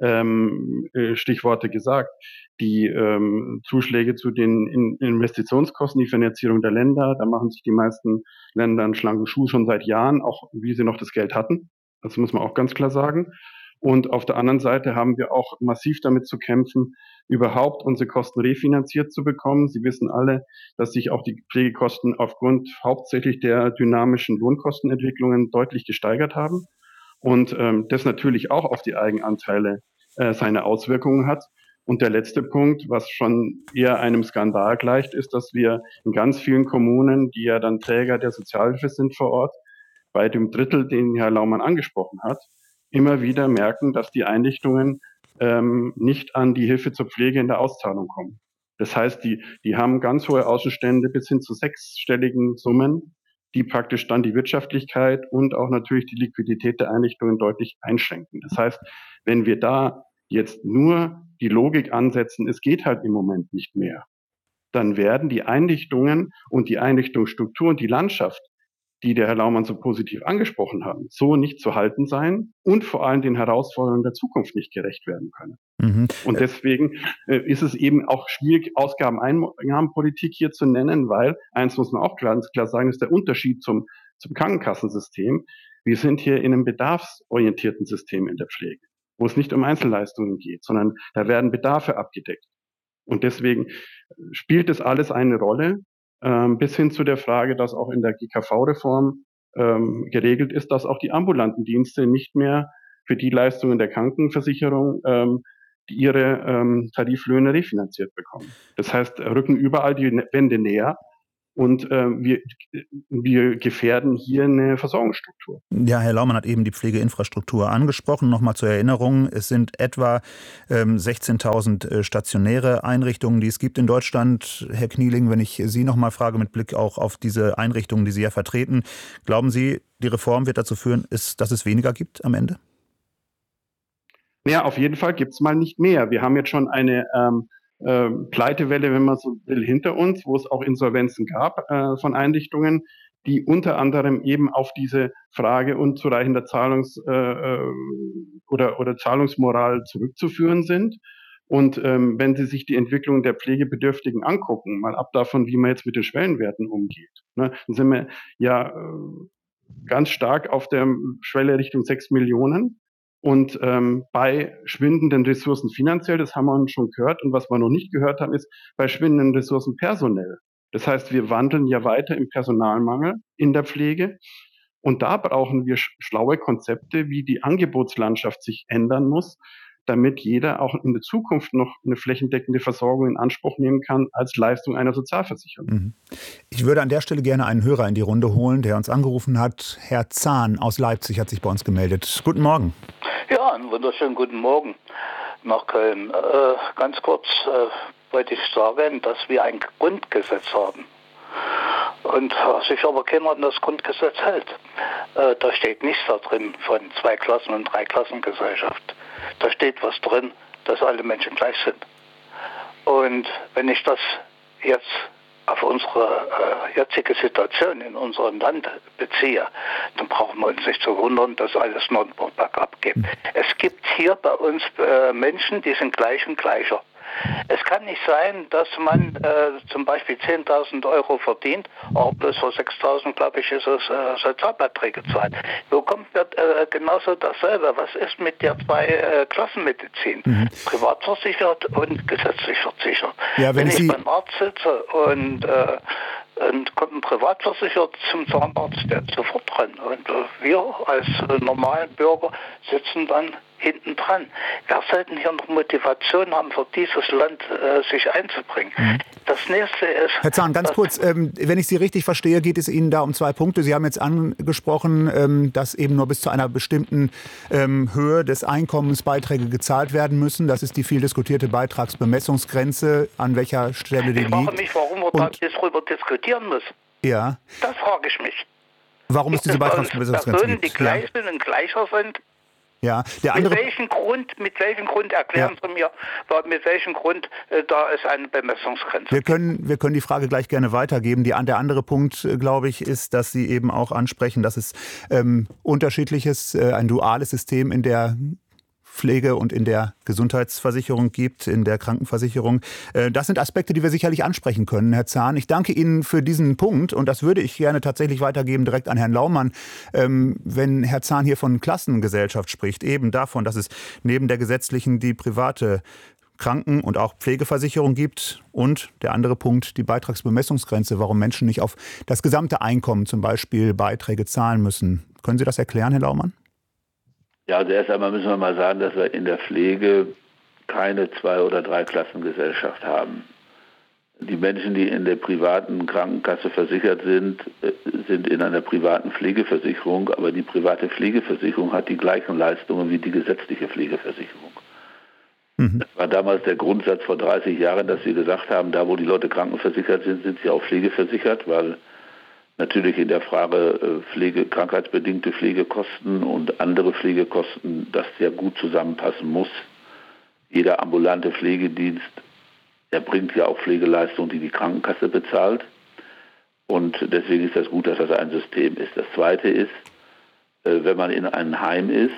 Stichworte gesagt. Die Zuschläge zu den Investitionskosten, die Finanzierung der Länder, da machen sich die meisten Länder einen schlanken Schuh schon seit Jahren, auch wie sie noch das Geld hatten. Das muss man auch ganz klar sagen. Und auf der anderen Seite haben wir auch massiv damit zu kämpfen, überhaupt unsere Kosten refinanziert zu bekommen. Sie wissen alle, dass sich auch die Pflegekosten aufgrund hauptsächlich der dynamischen Lohnkostenentwicklungen deutlich gesteigert haben. Und das natürlich auch auf die Eigenanteile seine Auswirkungen hat. Und der letzte Punkt, was schon eher einem Skandal gleicht, ist, dass wir in ganz vielen Kommunen, die ja dann Träger der Sozialhilfe sind vor Ort, bei dem Drittel, den Herr Laumann angesprochen hat, immer wieder merken, dass die Einrichtungen nicht an die Hilfe zur Pflege in der Auszahlung kommen. Das heißt, die haben ganz hohe Außenstände bis hin zu 6-stelligen Summen, die praktisch dann die Wirtschaftlichkeit und auch natürlich die Liquidität der Einrichtungen deutlich einschränken. Das heißt, wenn wir da jetzt nur die Logik ansetzen, es geht halt im Moment nicht mehr, dann werden die Einrichtungen und die Einrichtungsstruktur und die Landschaft, die der Herr Laumann so positiv angesprochen hat, so nicht zu halten sein und vor allem den Herausforderungen der Zukunft nicht gerecht werden können. Und deswegen ist es eben auch schwierig, Ausgaben-Einnahmenpolitik hier zu nennen, weil, eins muss man auch ganz klar sagen, ist der Unterschied zum Krankenkassensystem. Wir sind hier in einem bedarfsorientierten System in der Pflege, wo es nicht um Einzelleistungen geht, sondern da werden Bedarfe abgedeckt. Und deswegen spielt das alles eine Rolle, bis hin zu der Frage, dass auch in der GKV-Reform geregelt ist, dass auch die ambulanten Dienste nicht mehr für die Leistungen der Krankenversicherung ihre Tariflöhne refinanziert bekommen. Das heißt, rücken überall die Wände näher und wir gefährden hier eine Versorgungsstruktur. Ja, Herr Laumann hat eben die Pflegeinfrastruktur angesprochen. Nochmal zur Erinnerung, es sind etwa 16.000 stationäre Einrichtungen, die es gibt in Deutschland. Herr Knieling, wenn ich Sie nochmal frage mit Blick auch auf diese Einrichtungen, die Sie ja vertreten, glauben Sie, die Reform wird dazu führen, dass es weniger gibt am Ende? Ja, auf jeden Fall gibt es mal nicht mehr. Wir haben jetzt schon eine Pleitewelle, wenn man so will, hinter uns, wo es auch Insolvenzen gab von Einrichtungen, die unter anderem eben auf diese Frage unzureichender oder Zahlungsmoral zurückzuführen sind. Und wenn Sie sich die Entwicklung der Pflegebedürftigen angucken, mal ab davon, wie man jetzt mit den Schwellenwerten umgeht, ne, dann sind wir ja ganz stark auf der Schwelle Richtung 6 Millionen. Und bei schwindenden Ressourcen finanziell, das haben wir schon gehört, und was wir noch nicht gehört haben, ist bei schwindenden Ressourcen personell. Das heißt, wir wandeln ja weiter im Personalmangel in der Pflege. Und da brauchen wir schlaue Konzepte, wie die Angebotslandschaft sich ändern muss, damit jeder auch in der Zukunft noch eine flächendeckende Versorgung in Anspruch nehmen kann als Leistung einer Sozialversicherung. Ich würde an der Stelle gerne einen Hörer in die Runde holen, der uns angerufen hat. Herr Zahn aus Leipzig hat sich bei uns gemeldet. Guten Morgen. Ja, einen wunderschönen guten Morgen nach Köln. Ganz kurz wollte ich sagen, dass wir ein Grundgesetz haben. Und sich aber keiner an das Grundgesetz hält. Da steht nichts da drin von Zwei-Klassen- und Dreiklassengesellschaft. Da steht was drin, dass alle Menschen gleich sind. Und wenn ich das jetzt auf unsere jetzige Situation in unserem Land beziehe, dann brauchen wir uns nicht zu wundern, dass alles nur bergab geht. Es gibt hier bei uns Menschen, die sind gleich und gleicher. Es kann nicht sein, dass man zum Beispiel 10.000 Euro verdient, aber bloß für 6.000, glaube ich, ist es Sozialbeiträge zahlt. Wo kommt genauso dasselbe? Was ist mit der Zwei-Klassenmedizin? Privat versichert und gesetzlich versichert. Ja, wenn ich beim Arzt sitze und kommt ein Privatversicherer zum Zahnarzt, der ist sofort dran. Und wir als normalen Bürger sitzen dann hinten dran. Wir sollten hier noch Motivation haben, für dieses Land sich einzubringen. Das nächste ist... Herr Zahn, ganz kurz, wenn ich Sie richtig verstehe, geht es Ihnen da um 2 Punkte. Sie haben jetzt angesprochen, dass eben nur bis zu einer bestimmten Höhe des Einkommens Beiträge gezahlt werden müssen. Das ist die viel diskutierte Beitragsbemessungsgrenze, an welcher Stelle die liegt. Ich frage mich, warum wir da darüber diskutieren müssen. Ja. Das frage ich mich. Warum ist diese Beitragsbemessungsgrenze? Personen, die gleich sind und gleicher sind. Ja, mit welchem Grund erklären Sie mir, mit welchem Grund da ist eine Bemessungsgrenze? Wir können die Frage gleich gerne weitergeben. Der andere Punkt, glaube ich, ist, dass Sie eben auch ansprechen, dass es unterschiedliches, ein duales System in der Pflege und in der Gesundheitsversicherung gibt, in der Krankenversicherung. Das sind Aspekte, die wir sicherlich ansprechen können, Herr Zahn. Ich danke Ihnen für diesen Punkt und das würde ich gerne tatsächlich weitergeben direkt an Herrn Laumann. Wenn Herr Zahn hier von Klassengesellschaft spricht, eben davon, dass es neben der gesetzlichen die private Kranken- und auch Pflegeversicherung gibt und der andere Punkt, die Beitragsbemessungsgrenze, warum Menschen nicht auf das gesamte Einkommen zum Beispiel Beiträge zahlen müssen. Können Sie das erklären, Herr Laumann? Ja, also erst einmal müssen wir mal sagen, dass wir in der Pflege keine Zwei- oder Dreiklassengesellschaft haben. Die Menschen, die in der privaten Krankenkasse versichert sind, sind in einer privaten Pflegeversicherung, aber die private Pflegeversicherung hat die gleichen Leistungen wie die gesetzliche Pflegeversicherung. Das war damals der Grundsatz vor 30 Jahren, dass wir gesagt haben, da wo die Leute krankenversichert sind, sind sie auch pflegeversichert, weil natürlich in der Frage krankheitsbedingte Pflegekosten und andere Pflegekosten, das sehr gut zusammenpassen muss. Jeder ambulante Pflegedienst erbringt ja auch Pflegeleistungen, die die Krankenkasse bezahlt. Und deswegen ist das gut, dass das ein System ist. Das Zweite ist, wenn man in einem Heim ist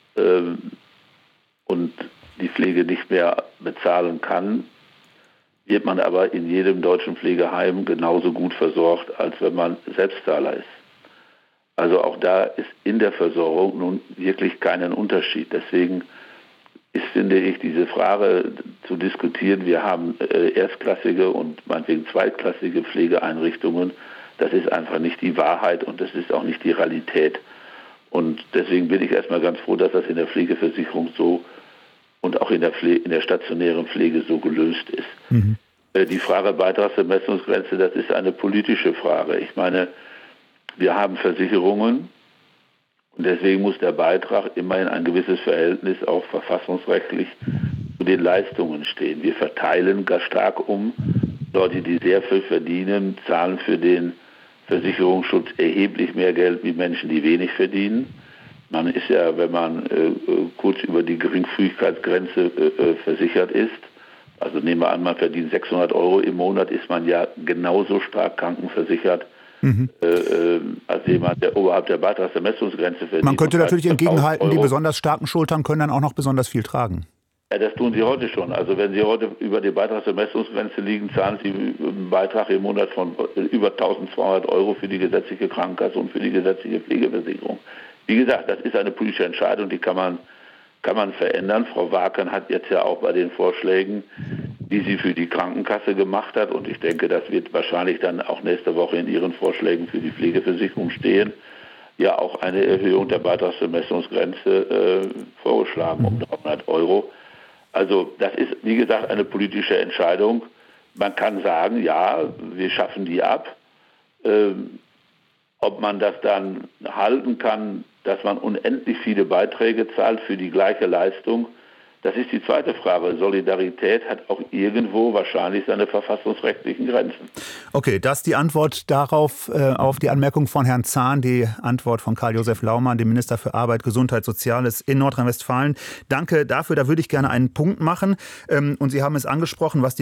und die Pflege nicht mehr bezahlen kann, wird man aber in jedem deutschen Pflegeheim genauso gut versorgt, als wenn man Selbstzahler ist. Also auch da ist in der Versorgung nun wirklich keinen Unterschied. Deswegen ist, finde ich, diese Frage zu diskutieren, wir haben erstklassige und meinetwegen zweitklassige Pflegeeinrichtungen, Das ist einfach nicht die Wahrheit und das ist auch nicht die Realität. Und deswegen bin ich erstmal ganz froh, dass das in der Pflegeversicherung so und auch in der stationären Pflege so gelöst ist. Mhm. Die Frage Beitragsbemessungsgrenze, das ist eine politische Frage. Ich meine, wir haben Versicherungen und deswegen muss der Beitrag immer in ein gewisses Verhältnis auch verfassungsrechtlich zu den Leistungen stehen. Wir verteilen gar stark um. Leute, die sehr viel verdienen, zahlen für den Versicherungsschutz erheblich mehr Geld wie Menschen, die wenig verdienen. Man ist ja, wenn man kurz über die Geringfügigkeitsgrenze versichert ist, also nehmen wir an, man verdient 600 € im Monat, ist man ja genauso stark krankenversichert, als jemand, der oberhalb der Beitragsbemessungsgrenze verdient. Man könnte natürlich entgegenhalten, die besonders starken Schultern können dann auch noch besonders viel tragen. Ja, das tun sie heute schon. Also wenn Sie heute über die Beitragsbemessungsgrenze liegen, zahlen Sie einen Beitrag im Monat von über 1.200 € für die gesetzliche Krankenkasse und für die gesetzliche Pflegeversicherung. Wie gesagt, das ist eine politische Entscheidung, die kann man verändern. Frau Wakan hat jetzt ja auch bei den Vorschlägen, die sie für die Krankenkasse gemacht hat, und ich denke, das wird wahrscheinlich dann auch nächste Woche in ihren Vorschlägen für die Pflegeversicherung stehen, ja auch eine Erhöhung der Beitragsbemessungsgrenze vorgeschlagen um 300 €. Also das ist, wie gesagt, eine politische Entscheidung. Man kann sagen, ja, wir schaffen die ab. Ob man das dann halten kann, dass man unendlich viele Beiträge zahlt für die gleiche Leistung, das ist die zweite Frage. Solidarität hat auch irgendwo wahrscheinlich seine verfassungsrechtlichen Grenzen. Okay, das ist die Antwort darauf, auf die Anmerkung von Herrn Zahn, die Antwort von Karl-Josef Laumann, dem Minister für Arbeit, Gesundheit, Soziales in Nordrhein-Westfalen. Danke dafür, da würde ich gerne einen Punkt machen. Und Sie haben es angesprochen, was die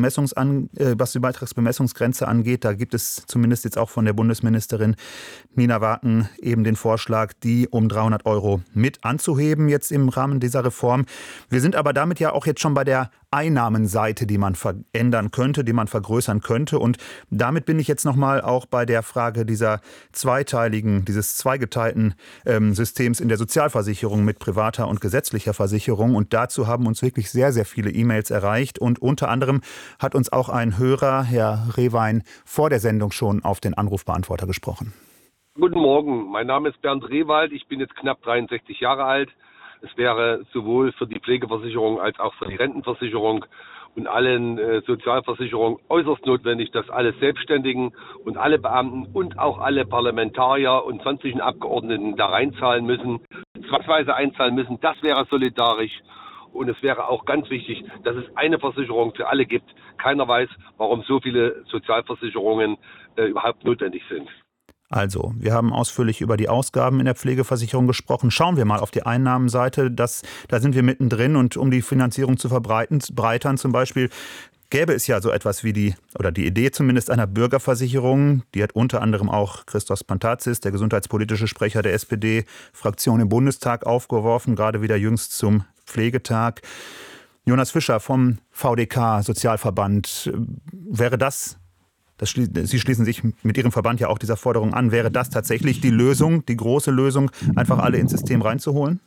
Beitragsbemessungsgrenze angeht. Da gibt es zumindest jetzt auch von der Bundesministerin Nina Waken eben den Vorschlag, die um 300 € mit anzuheben jetzt im Rahmen dieser Reform. Wir sind aber damit ja auch jetzt schon bei der Einnahmenseite, die man verändern könnte, die man vergrößern könnte. Und damit bin ich jetzt nochmal auch bei der Frage dieses zweigeteilten Systems in der Sozialversicherung mit privater und gesetzlicher Versicherung. Und dazu haben uns wirklich sehr, sehr viele E-Mails erreicht. Und unter anderem hat uns auch ein Hörer, Herr Rehwein, vor der Sendung schon auf den Anrufbeantworter gesprochen. Guten Morgen, mein Name ist Bernd Rehwald, ich bin jetzt knapp 63 Jahre alt. Es wäre sowohl für die Pflegeversicherung als auch für die Rentenversicherung und allen Sozialversicherungen äußerst notwendig, dass alle Selbstständigen und alle Beamten und auch alle Parlamentarier und sonstigen Abgeordneten da reinzahlen müssen, zwangsweise einzahlen müssen. Das wäre solidarisch. Und es wäre auch ganz wichtig, dass es eine Versicherung für alle gibt. Keiner weiß, warum so viele Sozialversicherungen überhaupt notwendig sind. Also, wir haben ausführlich über die Ausgaben in der Pflegeversicherung gesprochen. Schauen wir mal auf die Einnahmenseite. Da sind wir mittendrin, und um die Finanzierung zu verbreitern zum Beispiel, gäbe es ja so etwas wie die Idee zumindest einer Bürgerversicherung. Die hat unter anderem auch Christos Pantazis, der gesundheitspolitische Sprecher der SPD-Fraktion im Bundestag, aufgeworfen, gerade wieder jüngst zum Pflegetag. Jonas Fischer vom VDK, Sozialverband, wäre das, Sie schließen sich mit Ihrem Verband ja auch dieser Forderung an, wäre das tatsächlich die Lösung, die große Lösung, einfach alle ins System reinzuholen?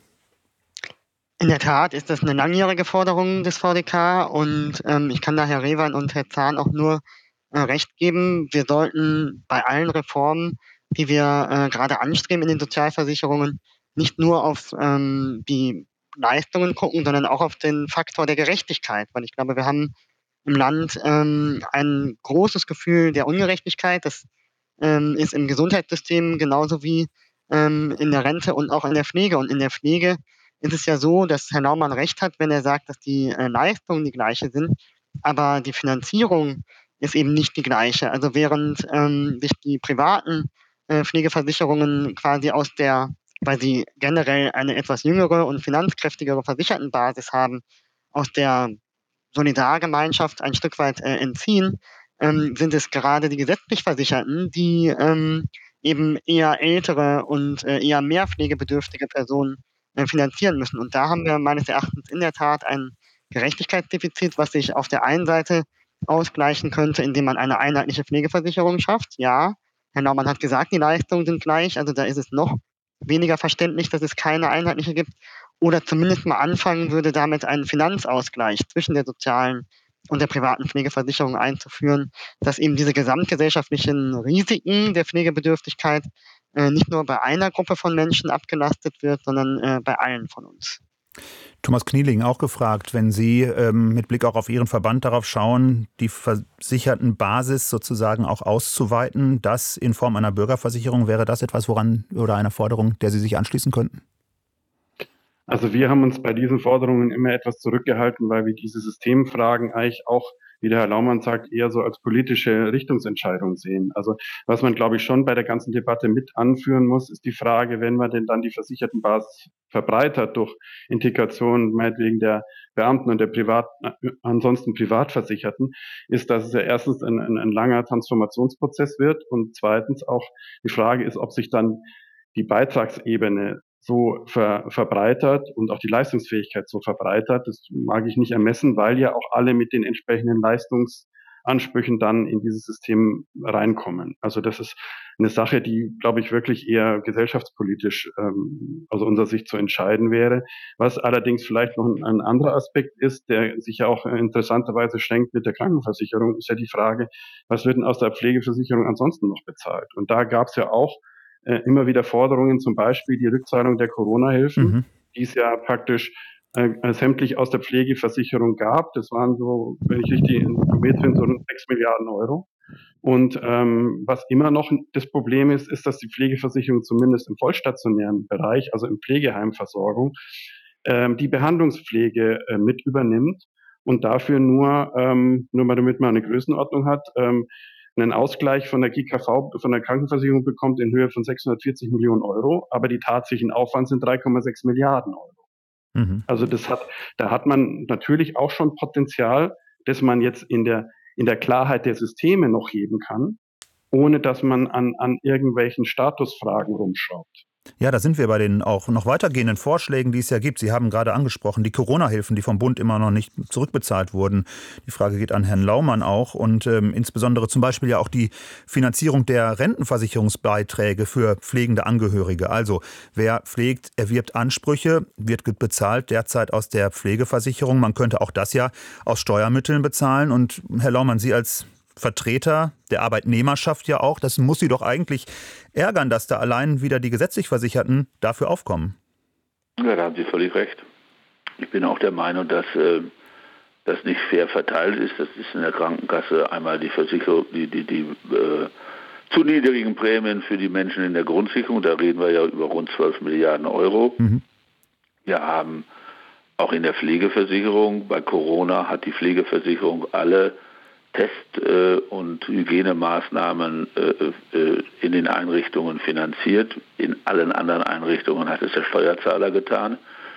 In der Tat ist das eine langjährige Forderung des VDK, und ich kann da Herr Rehwein und Herr Zahn auch nur recht geben. Wir sollten bei allen Reformen, die wir gerade anstreben in den Sozialversicherungen, nicht nur auf die Leistungen gucken, sondern auch auf den Faktor der Gerechtigkeit, weil ich glaube, wir haben im Land ein großes Gefühl der Ungerechtigkeit. Das ist im Gesundheitssystem genauso wie in der Rente und auch in der Pflege. Und in der Pflege ist es ja so, dass Herr Laumann recht hat, wenn er sagt, dass die Leistungen die gleiche sind, aber die Finanzierung ist eben nicht die gleiche. Also während sich die privaten Pflegeversicherungen quasi weil sie generell eine etwas jüngere und finanzkräftigere Versichertenbasis haben, aus der Solidargemeinschaft ein Stück weit entziehen, sind es gerade die gesetzlich Versicherten, die eben eher ältere und eher mehr pflegebedürftige Personen finanzieren müssen. Und da haben wir meines Erachtens in der Tat ein Gerechtigkeitsdefizit, was sich auf der einen Seite ausgleichen könnte, indem man eine einheitliche Pflegeversicherung schafft. Ja, Herr Naumann hat gesagt, die Leistungen sind gleich, also da ist es noch weniger verständlich, dass es keine einheitliche gibt. Oder zumindest mal anfangen würde, damit einen Finanzausgleich zwischen der sozialen und der privaten Pflegeversicherung einzuführen, dass eben diese gesamtgesellschaftlichen Risiken der Pflegebedürftigkeit nicht nur bei einer Gruppe von Menschen abgelastet wird, sondern bei allen von uns. Thomas Knieling auch gefragt, wenn Sie mit Blick auch auf Ihren Verband darauf schauen, die Versichertenbasis sozusagen auch auszuweiten, das in Form einer Bürgerversicherung, wäre das etwas, woran oder einer Forderung, der Sie sich anschließen könnten? Also wir haben uns bei diesen Forderungen immer etwas zurückgehalten, weil wir diese Systemfragen eigentlich auch, wie der Herr Laumann sagt, eher so als politische Richtungsentscheidung sehen. Also was man, glaube ich, schon bei der ganzen Debatte mit anführen muss, ist die Frage, wenn man denn dann die Versichertenbasis verbreitert durch Integration meinetwegen der Beamten und der ansonsten Privatversicherten, ist, dass es ja erstens ein langer Transformationsprozess wird und zweitens auch die Frage ist, ob sich dann die Beitragsebene so verbreitert und auch die Leistungsfähigkeit so verbreitert. Das mag ich nicht ermessen, weil ja auch alle mit den entsprechenden Leistungsansprüchen dann in dieses System reinkommen. Also das ist eine Sache, die, glaube ich, wirklich eher gesellschaftspolitisch aus unserer Sicht zu entscheiden wäre. Was allerdings vielleicht noch ein anderer Aspekt ist, der sich ja auch interessanterweise schenkt mit der Krankenversicherung, ist ja die Frage, was wird denn aus der Pflegeversicherung ansonsten noch bezahlt? Und da gab es ja auch immer wieder Forderungen, zum Beispiel die Rückzahlung der Corona-Hilfen, die es ja praktisch sämtlich aus der Pflegeversicherung gab. Das waren so, wenn ich richtig informiert bin, so 6 Milliarden Euro. Und was immer noch das Problem ist, ist, dass die Pflegeversicherung zumindest im vollstationären Bereich, also im Pflegeheimversorgung, die Behandlungspflege mit übernimmt und dafür nur mal damit man eine Größenordnung hat, einen Ausgleich von der GKV, von der Krankenversicherung bekommt in Höhe von 640 Millionen Euro, aber die tatsächlichen Aufwand sind 3,6 Milliarden Euro. Also da hat man natürlich auch schon Potenzial, dass man jetzt in der Klarheit der Systeme noch heben kann, ohne dass man an irgendwelchen Statusfragen rumschraubt. Ja, da sind wir bei den auch noch weitergehenden Vorschlägen, die es ja gibt. Sie haben gerade angesprochen, die Corona-Hilfen, die vom Bund immer noch nicht zurückbezahlt wurden. Die Frage geht an Herrn Laumann auch und insbesondere zum Beispiel ja auch die Finanzierung der Rentenversicherungsbeiträge für pflegende Angehörige. Also wer pflegt, erwirbt Ansprüche, wird bezahlt derzeit aus der Pflegeversicherung. Man könnte auch das ja aus Steuermitteln bezahlen. Und Herr Laumann, Sie als Vertreter der Arbeitnehmerschaft ja auch, das muss Sie doch eigentlich ärgern, dass da allein wieder die gesetzlich Versicherten dafür aufkommen. Ja, da haben Sie völlig recht. Ich bin auch der Meinung, dass das nicht fair verteilt ist. Das ist in der Krankenkasse einmal die Versicherung, die zu niedrigen Prämien für die Menschen in der Grundsicherung. Da reden wir ja über rund 12 Milliarden Euro. Wir haben auch in der Pflegeversicherung, bei Corona hat die Pflegeversicherung alle Test- und Hygienemaßnahmen in den Einrichtungen finanziert. In allen anderen Einrichtungen hat es der Steuerzahler getan.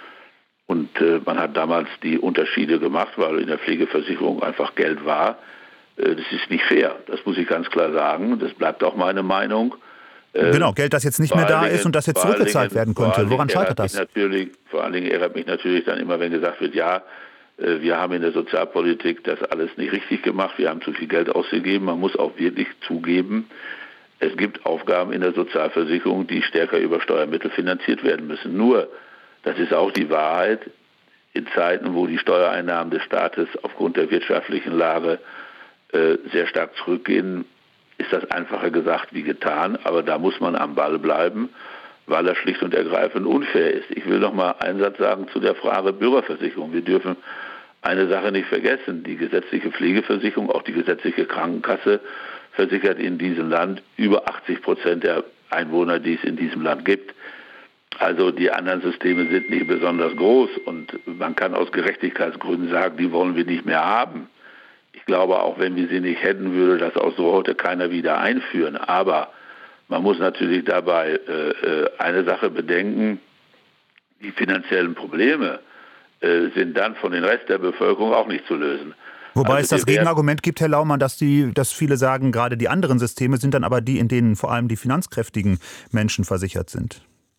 Und man hat damals die Unterschiede gemacht, weil in der Pflegeversicherung einfach Geld war. Das ist nicht fair, das muss ich ganz klar sagen. Das bleibt auch meine Meinung. Genau, Geld, das jetzt nicht mehr da ist und das jetzt zurückgezahlt werden könnte. Woran scheitert das? Vor allen Dingen ärgert mich natürlich dann immer, wenn gesagt wird, ja, wir haben in der Sozialpolitik das alles nicht richtig gemacht, wir haben zu viel Geld ausgegeben. Man muss auch wirklich zugeben, es gibt Aufgaben in der Sozialversicherung, die stärker über Steuermittel finanziert werden müssen. Nur, das ist auch die Wahrheit, in Zeiten, wo die Steuereinnahmen des Staates aufgrund der wirtschaftlichen Lage sehr stark zurückgehen, ist das einfacher gesagt wie getan, aber da muss man am Ball bleiben, weil das schlicht und ergreifend unfair ist. Ich will noch mal einen Satz sagen zu der Frage Bürgerversicherung. Wir dürfen eine Sache nicht vergessen. Die gesetzliche Pflegeversicherung, auch die gesetzliche Krankenkasse, versichert in diesem Land über 80% der Einwohner, die es in diesem Land gibt. Also die anderen Systeme sind nicht besonders groß und man kann aus Gerechtigkeitsgründen sagen, die wollen wir nicht mehr haben. Ich glaube, auch wenn wir sie nicht hätten, würde das auch so heute keiner wieder einführen. Aber man muss natürlich dabei eine Sache bedenken, die finanziellen Probleme sind dann von den Rest der Bevölkerung auch nicht zu lösen. Wobei es das Gegenargument gibt, Herr Laumann, dass viele sagen, gerade die anderen Systeme sind dann aber die, in denen vor allem die finanzkräftigen Menschen versichert sind.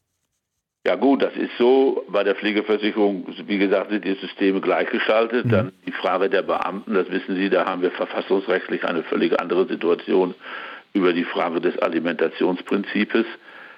Ja gut, das ist so. Bei der Pflegeversicherung, wie gesagt, sind die Systeme gleichgeschaltet. Dann die Frage der Beamten, das wissen Sie, da haben wir verfassungsrechtlich eine völlig andere Situation über die Frage des Alimentationsprinzips.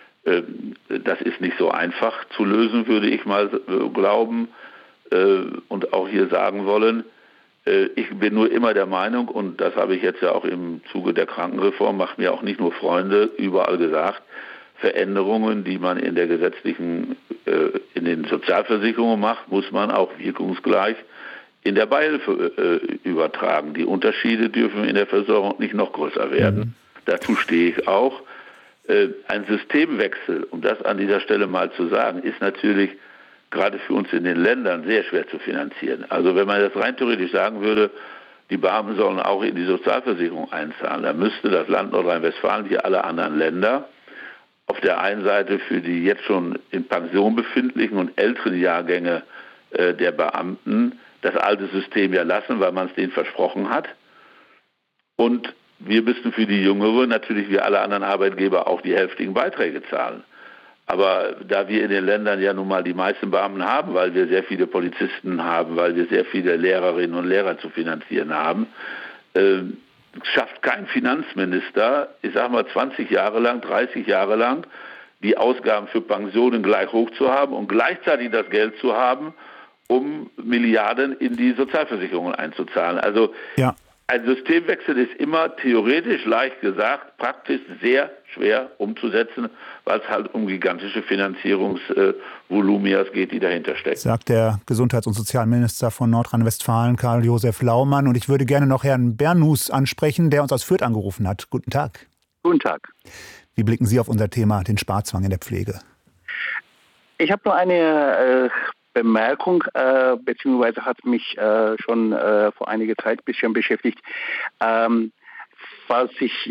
Das ist nicht so einfach zu lösen, würde ich mal glauben und auch hier sagen wollen. Ich bin nur immer der Meinung, und das habe ich jetzt ja auch im Zuge der Krankenreform, macht mir auch nicht nur Freunde, überall gesagt, Veränderungen, die man in der gesetzlichen, in den Sozialversicherungen macht, muss man auch wirkungsgleich in der Beihilfe übertragen. Die Unterschiede dürfen in der Versorgung nicht noch größer werden. Dazu stehe ich auch. Ein Systemwechsel, um das an dieser Stelle mal zu sagen, ist natürlich gerade für uns in den Ländern sehr schwer zu finanzieren. Also wenn man das rein theoretisch sagen würde, die Beamten sollen auch in die Sozialversicherung einzahlen, dann müsste das Land Nordrhein-Westfalen, wie alle anderen Länder, auf der einen Seite für die jetzt schon in Pension befindlichen und älteren Jahrgänge der Beamten das alte System ja lassen, weil man es denen versprochen hat. Und wir müssten für die Jüngeren natürlich wie alle anderen Arbeitgeber auch die hälftigen Beiträge zahlen. Aber da wir in den Ländern ja nun mal die meisten Beamten haben, weil wir sehr viele Polizisten haben, weil wir sehr viele Lehrerinnen und Lehrer zu finanzieren haben, schafft kein Finanzminister, ich sag mal 20 Jahre lang, 30 Jahre lang, die Ausgaben für Pensionen gleich hoch zu haben und gleichzeitig das Geld zu haben, um Milliarden in die Sozialversicherungen einzuzahlen. Also ja. Ein Systemwechsel ist immer theoretisch leicht gesagt, praktisch sehr schwer umzusetzen, weil es halt um gigantische Finanzierungsvolumias geht, die dahinter stecken. Sagt der Gesundheits- und Sozialminister von Nordrhein-Westfalen, Karl-Josef Laumann. Und ich würde gerne noch Herrn Bernus ansprechen, der uns aus Fürth angerufen hat. Guten Tag. Guten Tag. Wie blicken Sie auf unser Thema, den Sparzwang in der Pflege? Ich habe nur eine Bemerkung, beziehungsweise hat mich schon vor einiger Zeit ein bisschen beschäftigt. Falls ich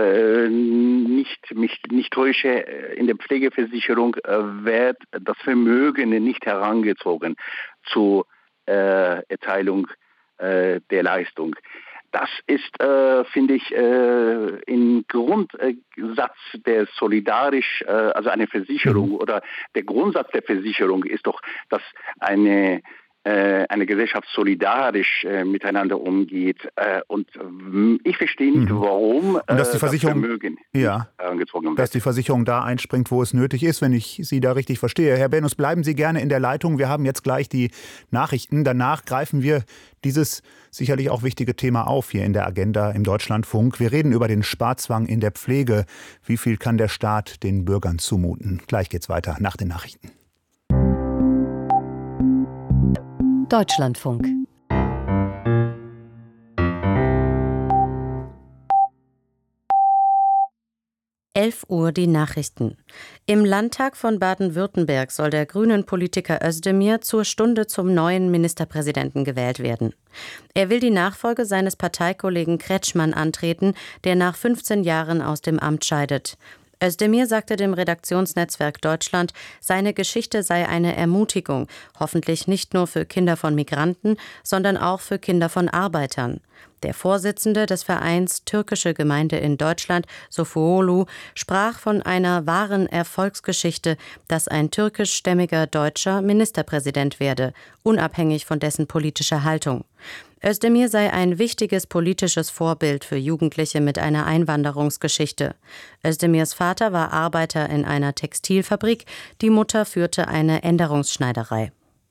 mich nicht täusche, in der Pflegeversicherung wird das Vermögen nicht herangezogen zur Erteilung der Leistung. Das ist, finde ich, im Grundsatz der also eine Versicherung oder der Grundsatz der Versicherung ist doch, dass eine Gesellschaft solidarisch miteinander umgeht. Und ich verstehe nicht, warum und dass die Versicherung, das Vermögen herangezogen wird. Dass die Versicherung da einspringt, wo es nötig ist, wenn ich Sie da richtig verstehe. Herr Bernus, bleiben Sie gerne in der Leitung. Wir haben jetzt gleich die Nachrichten. Danach greifen wir dieses sicherlich auch wichtige Thema auf hier in der Agenda im Deutschlandfunk. Wir reden über den Sparzwang in der Pflege. Wie viel kann der Staat den Bürgern zumuten? Gleich geht's weiter nach den Nachrichten. Deutschlandfunk. Uhr die Nachrichten. Im Landtag von Baden-Württemberg soll der Grünen-Politiker Özdemir zur Stunde zum neuen Ministerpräsidenten gewählt werden. Er will die Nachfolge seines Parteikollegen Kretschmann antreten, der nach 15 Jahren aus dem Amt scheidet. Özdemir sagte dem Redaktionsnetzwerk Deutschland, seine Geschichte sei eine Ermutigung, hoffentlich nicht nur für Kinder von Migranten, sondern auch für Kinder von Arbeitern. Der Vorsitzende des Vereins Türkische Gemeinde in Deutschland, Sofuolu, sprach von einer wahren Erfolgsgeschichte, dass ein türkischstämmiger Deutscher Ministerpräsident werde, unabhängig von dessen politischer Haltung. Özdemir sei ein wichtiges politisches Vorbild für Jugendliche mit einer Einwanderungsgeschichte. Özdemirs Vater war Arbeiter in einer Textilfabrik, die Mutter führte eine Änderungsschneiderei.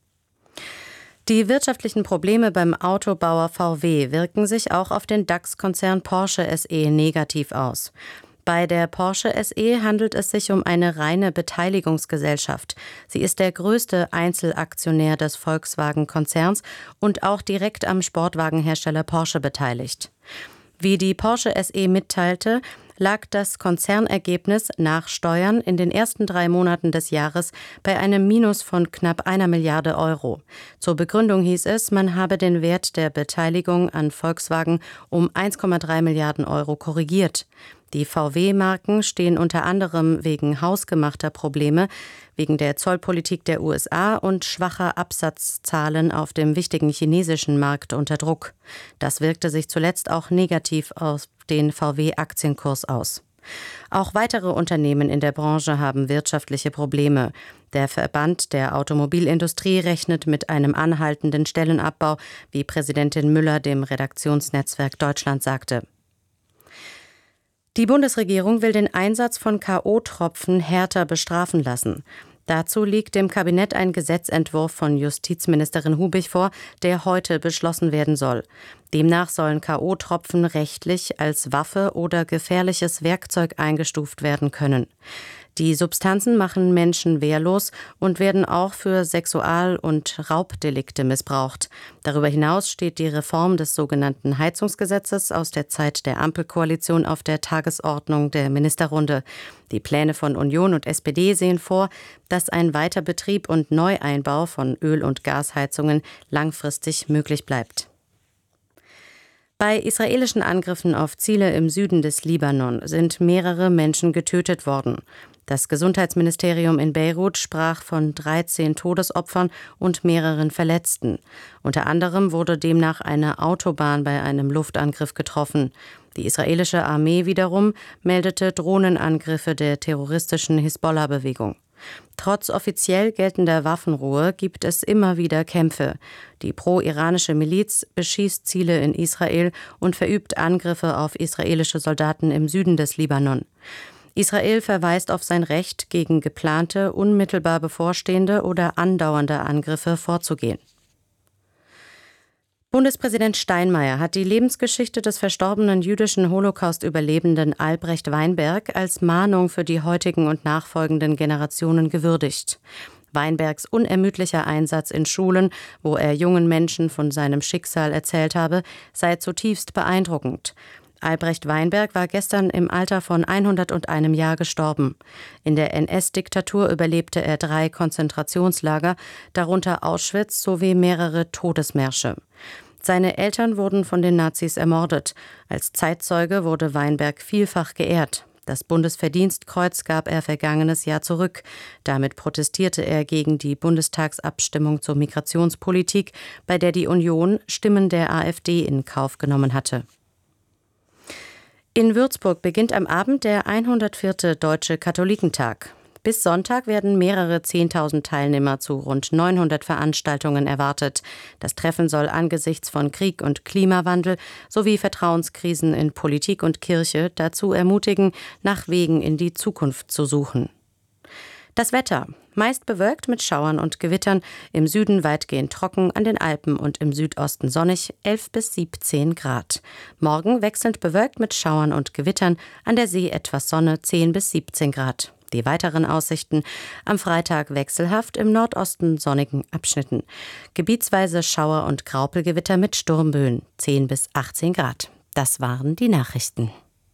Die wirtschaftlichen Probleme beim Autobauer VW wirken sich auch auf den DAX-Konzern Porsche SE negativ aus. Bei der Porsche SE handelt es sich um eine reine Beteiligungsgesellschaft. Sie ist der größte Einzelaktionär des Volkswagen-Konzerns und auch direkt am Sportwagenhersteller Porsche beteiligt. Wie die Porsche SE mitteilte, lag das Konzernergebnis nach Steuern in den ersten 3 Monaten des Jahres bei einem Minus von knapp 1 Milliarde Euro. Zur Begründung hieß es, man habe den Wert der Beteiligung an Volkswagen um 1,3 Milliarden Euro korrigiert. Die VW-Marken stehen unter anderem wegen hausgemachter Probleme, wegen der Zollpolitik der USA und schwacher Absatzzahlen auf dem wichtigen chinesischen Markt unter Druck. Das wirkte sich zuletzt auch negativ auf den VW-Aktienkurs aus. Auch weitere Unternehmen in der Branche haben wirtschaftliche Probleme. Der Verband der Automobilindustrie rechnet mit einem anhaltenden Stellenabbau, wie Präsidentin Müller dem Redaktionsnetzwerk Deutschland sagte. Die Bundesregierung will den Einsatz von K.O.-Tropfen härter bestrafen lassen. Dazu liegt dem Kabinett ein Gesetzentwurf von Justizministerin Hubig vor, der heute beschlossen werden soll. Demnach sollen K.O.-Tropfen rechtlich als Waffe oder gefährliches Werkzeug eingestuft werden können. Die Substanzen machen Menschen wehrlos und werden auch für Sexual- und Raubdelikte missbraucht. Darüber hinaus steht die Reform des sogenannten Heizungsgesetzes aus der Zeit der Ampelkoalition auf der Tagesordnung der Ministerrunde. Die Pläne von Union und SPD sehen vor, dass ein Weiterbetrieb und Neueinbau von Öl- und Gasheizungen langfristig möglich bleibt. Bei israelischen Angriffen auf Ziele im Süden des Libanon sind mehrere Menschen getötet worden. Das Gesundheitsministerium in Beirut sprach von 13 Todesopfern und mehreren Verletzten. Unter anderem wurde demnach eine Autobahn bei einem Luftangriff getroffen. Die israelische Armee wiederum meldete Drohnenangriffe der terroristischen Hisbollah-Bewegung. Trotz offiziell geltender Waffenruhe gibt es immer wieder Kämpfe. Die pro-iranische Miliz beschießt Ziele in Israel und verübt Angriffe auf israelische Soldaten im Süden des Libanon. Israel verweist auf sein Recht, gegen geplante, unmittelbar bevorstehende oder andauernde Angriffe vorzugehen. Bundespräsident Steinmeier hat die Lebensgeschichte des verstorbenen jüdischen Holocaust-Überlebenden Albrecht Weinberg als Mahnung für die heutigen und nachfolgenden Generationen gewürdigt. Weinbergs unermüdlicher Einsatz in Schulen, wo er jungen Menschen von seinem Schicksal erzählt habe, sei zutiefst beeindruckend. Albrecht Weinberg war gestern im Alter von 101 Jahr gestorben. In der NS-Diktatur überlebte er 3 Konzentrationslager, darunter Auschwitz sowie mehrere Todesmärsche. Seine Eltern wurden von den Nazis ermordet. Als Zeitzeuge wurde Weinberg vielfach geehrt. Das Bundesverdienstkreuz gab er vergangenes Jahr zurück. Damit protestierte er gegen die Bundestagsabstimmung zur Migrationspolitik, bei der die Union Stimmen der AfD in Kauf genommen hatte. In Würzburg beginnt am Abend der 104. Deutsche Katholikentag. Bis Sonntag werden mehrere 10.000 Teilnehmer zu rund 900 Veranstaltungen erwartet. Das Treffen soll angesichts von Krieg und Klimawandel sowie Vertrauenskrisen in Politik und Kirche dazu ermutigen, nach Wegen in die Zukunft zu suchen. Das Wetter. Meist bewölkt mit Schauern und Gewittern, im Süden weitgehend trocken, an den Alpen und im Südosten sonnig, 11 bis 17 Grad. Morgen wechselnd bewölkt mit Schauern und Gewittern, an der See etwas Sonne, 10 bis 17 Grad. Die weiteren Aussichten: am Freitag wechselhaft, im Nordosten sonnigen Abschnitten. Gebietsweise Schauer- und Graupelgewitter mit Sturmböen, 10 bis 18 Grad. Das waren die Nachrichten.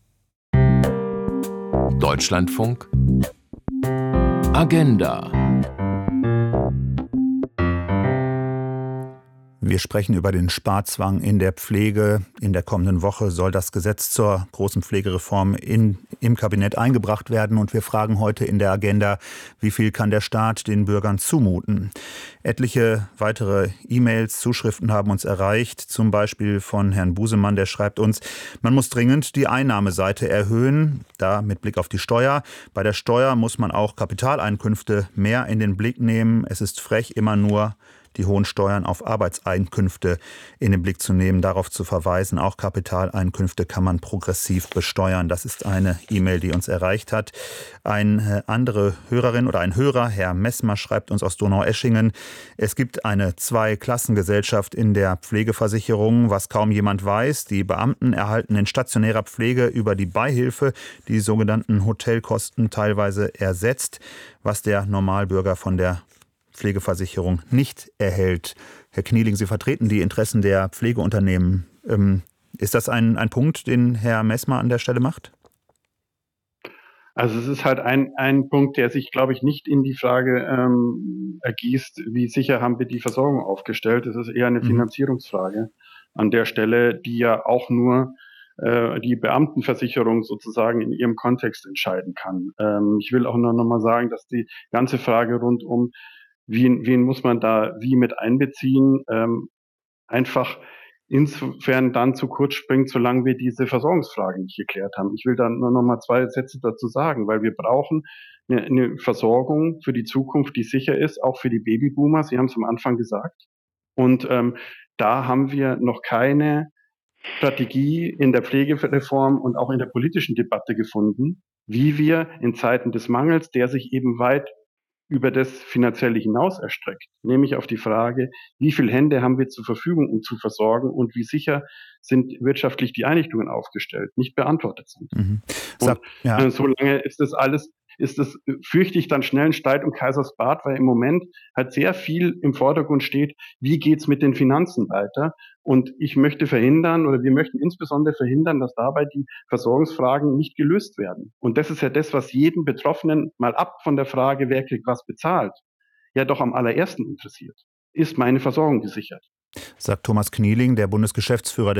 Deutschlandfunk Agenda. Wir sprechen über den Sparzwang in der Pflege. In der kommenden Woche soll das Gesetz zur großen Pflegereform im Kabinett eingebracht werden. Und wir fragen heute in der Agenda, wie viel kann der Staat den Bürgern zumuten? Etliche weitere E-Mails, Zuschriften haben uns erreicht. Zum Beispiel von Herrn Busemann, der schreibt uns, man muss dringend die Einnahmeseite erhöhen. Da mit Blick auf die Steuer. Bei der Steuer muss man auch Kapitaleinkünfte mehr in den Blick nehmen. Es ist frech, immer nur die hohen Steuern auf Arbeitseinkünfte in den Blick zu nehmen, darauf zu verweisen. Auch Kapitaleinkünfte kann man progressiv besteuern. Das ist eine E-Mail, die uns erreicht hat. Eine andere Hörerin oder ein Hörer, Herr Messmer, schreibt uns aus Donaueschingen, es gibt eine Zweiklassengesellschaft in der Pflegeversicherung, was kaum jemand weiß. Die Beamten erhalten in stationärer Pflege über die Beihilfe die sogenannten Hotelkosten teilweise ersetzt, was der Normalbürger von der Pflegeversicherung nicht erhält. Herr Knieling, Sie vertreten die Interessen der Pflegeunternehmen. Ist das ein Punkt, den Herr Messmer an der Stelle macht? Also es ist halt ein Punkt, der sich, glaube ich, nicht in die Frage ergießt, wie sicher haben wir die Versorgung aufgestellt. Es ist eher eine Finanzierungsfrage an der Stelle, die ja auch nur die Beamtenversicherung sozusagen in ihrem Kontext entscheiden kann. Ich will auch noch mal sagen, dass die ganze Frage rund um wen muss man da wie mit einbeziehen, einfach insofern dann zu kurz springt, solange wir diese Versorgungsfrage nicht geklärt haben. Ich will da nur noch mal 2 Sätze dazu sagen, weil wir brauchen eine Versorgung für die Zukunft, die sicher ist, auch für die Babyboomer. Sie haben es am Anfang gesagt. Und da haben wir noch keine Strategie in der Pflegereform und auch in der politischen Debatte gefunden, wie wir in Zeiten des Mangels, der sich eben weit über das Finanzielle hinaus erstreckt, nämlich auf die Frage, wie viele Hände haben wir zur Verfügung, um zu versorgen und wie sicher sind wirtschaftlich die Einrichtungen aufgestellt, nicht beantwortet sind. Mhm. Und solange ist das alles, fürchte ich dann schnell ein Streit um Kaisersbad, weil im Moment halt sehr viel im Vordergrund steht, wie geht's mit den Finanzen weiter? Und ich möchte verhindern, oder wir möchten insbesondere verhindern, dass dabei die Versorgungsfragen nicht gelöst werden. Und das ist ja das, was jeden Betroffenen, mal ab von der Frage, wer kriegt was bezahlt, ja doch am allerersten interessiert. Ist meine Versorgung gesichert? Sagt Thomas Knieling, der Bundesgeschäftsführer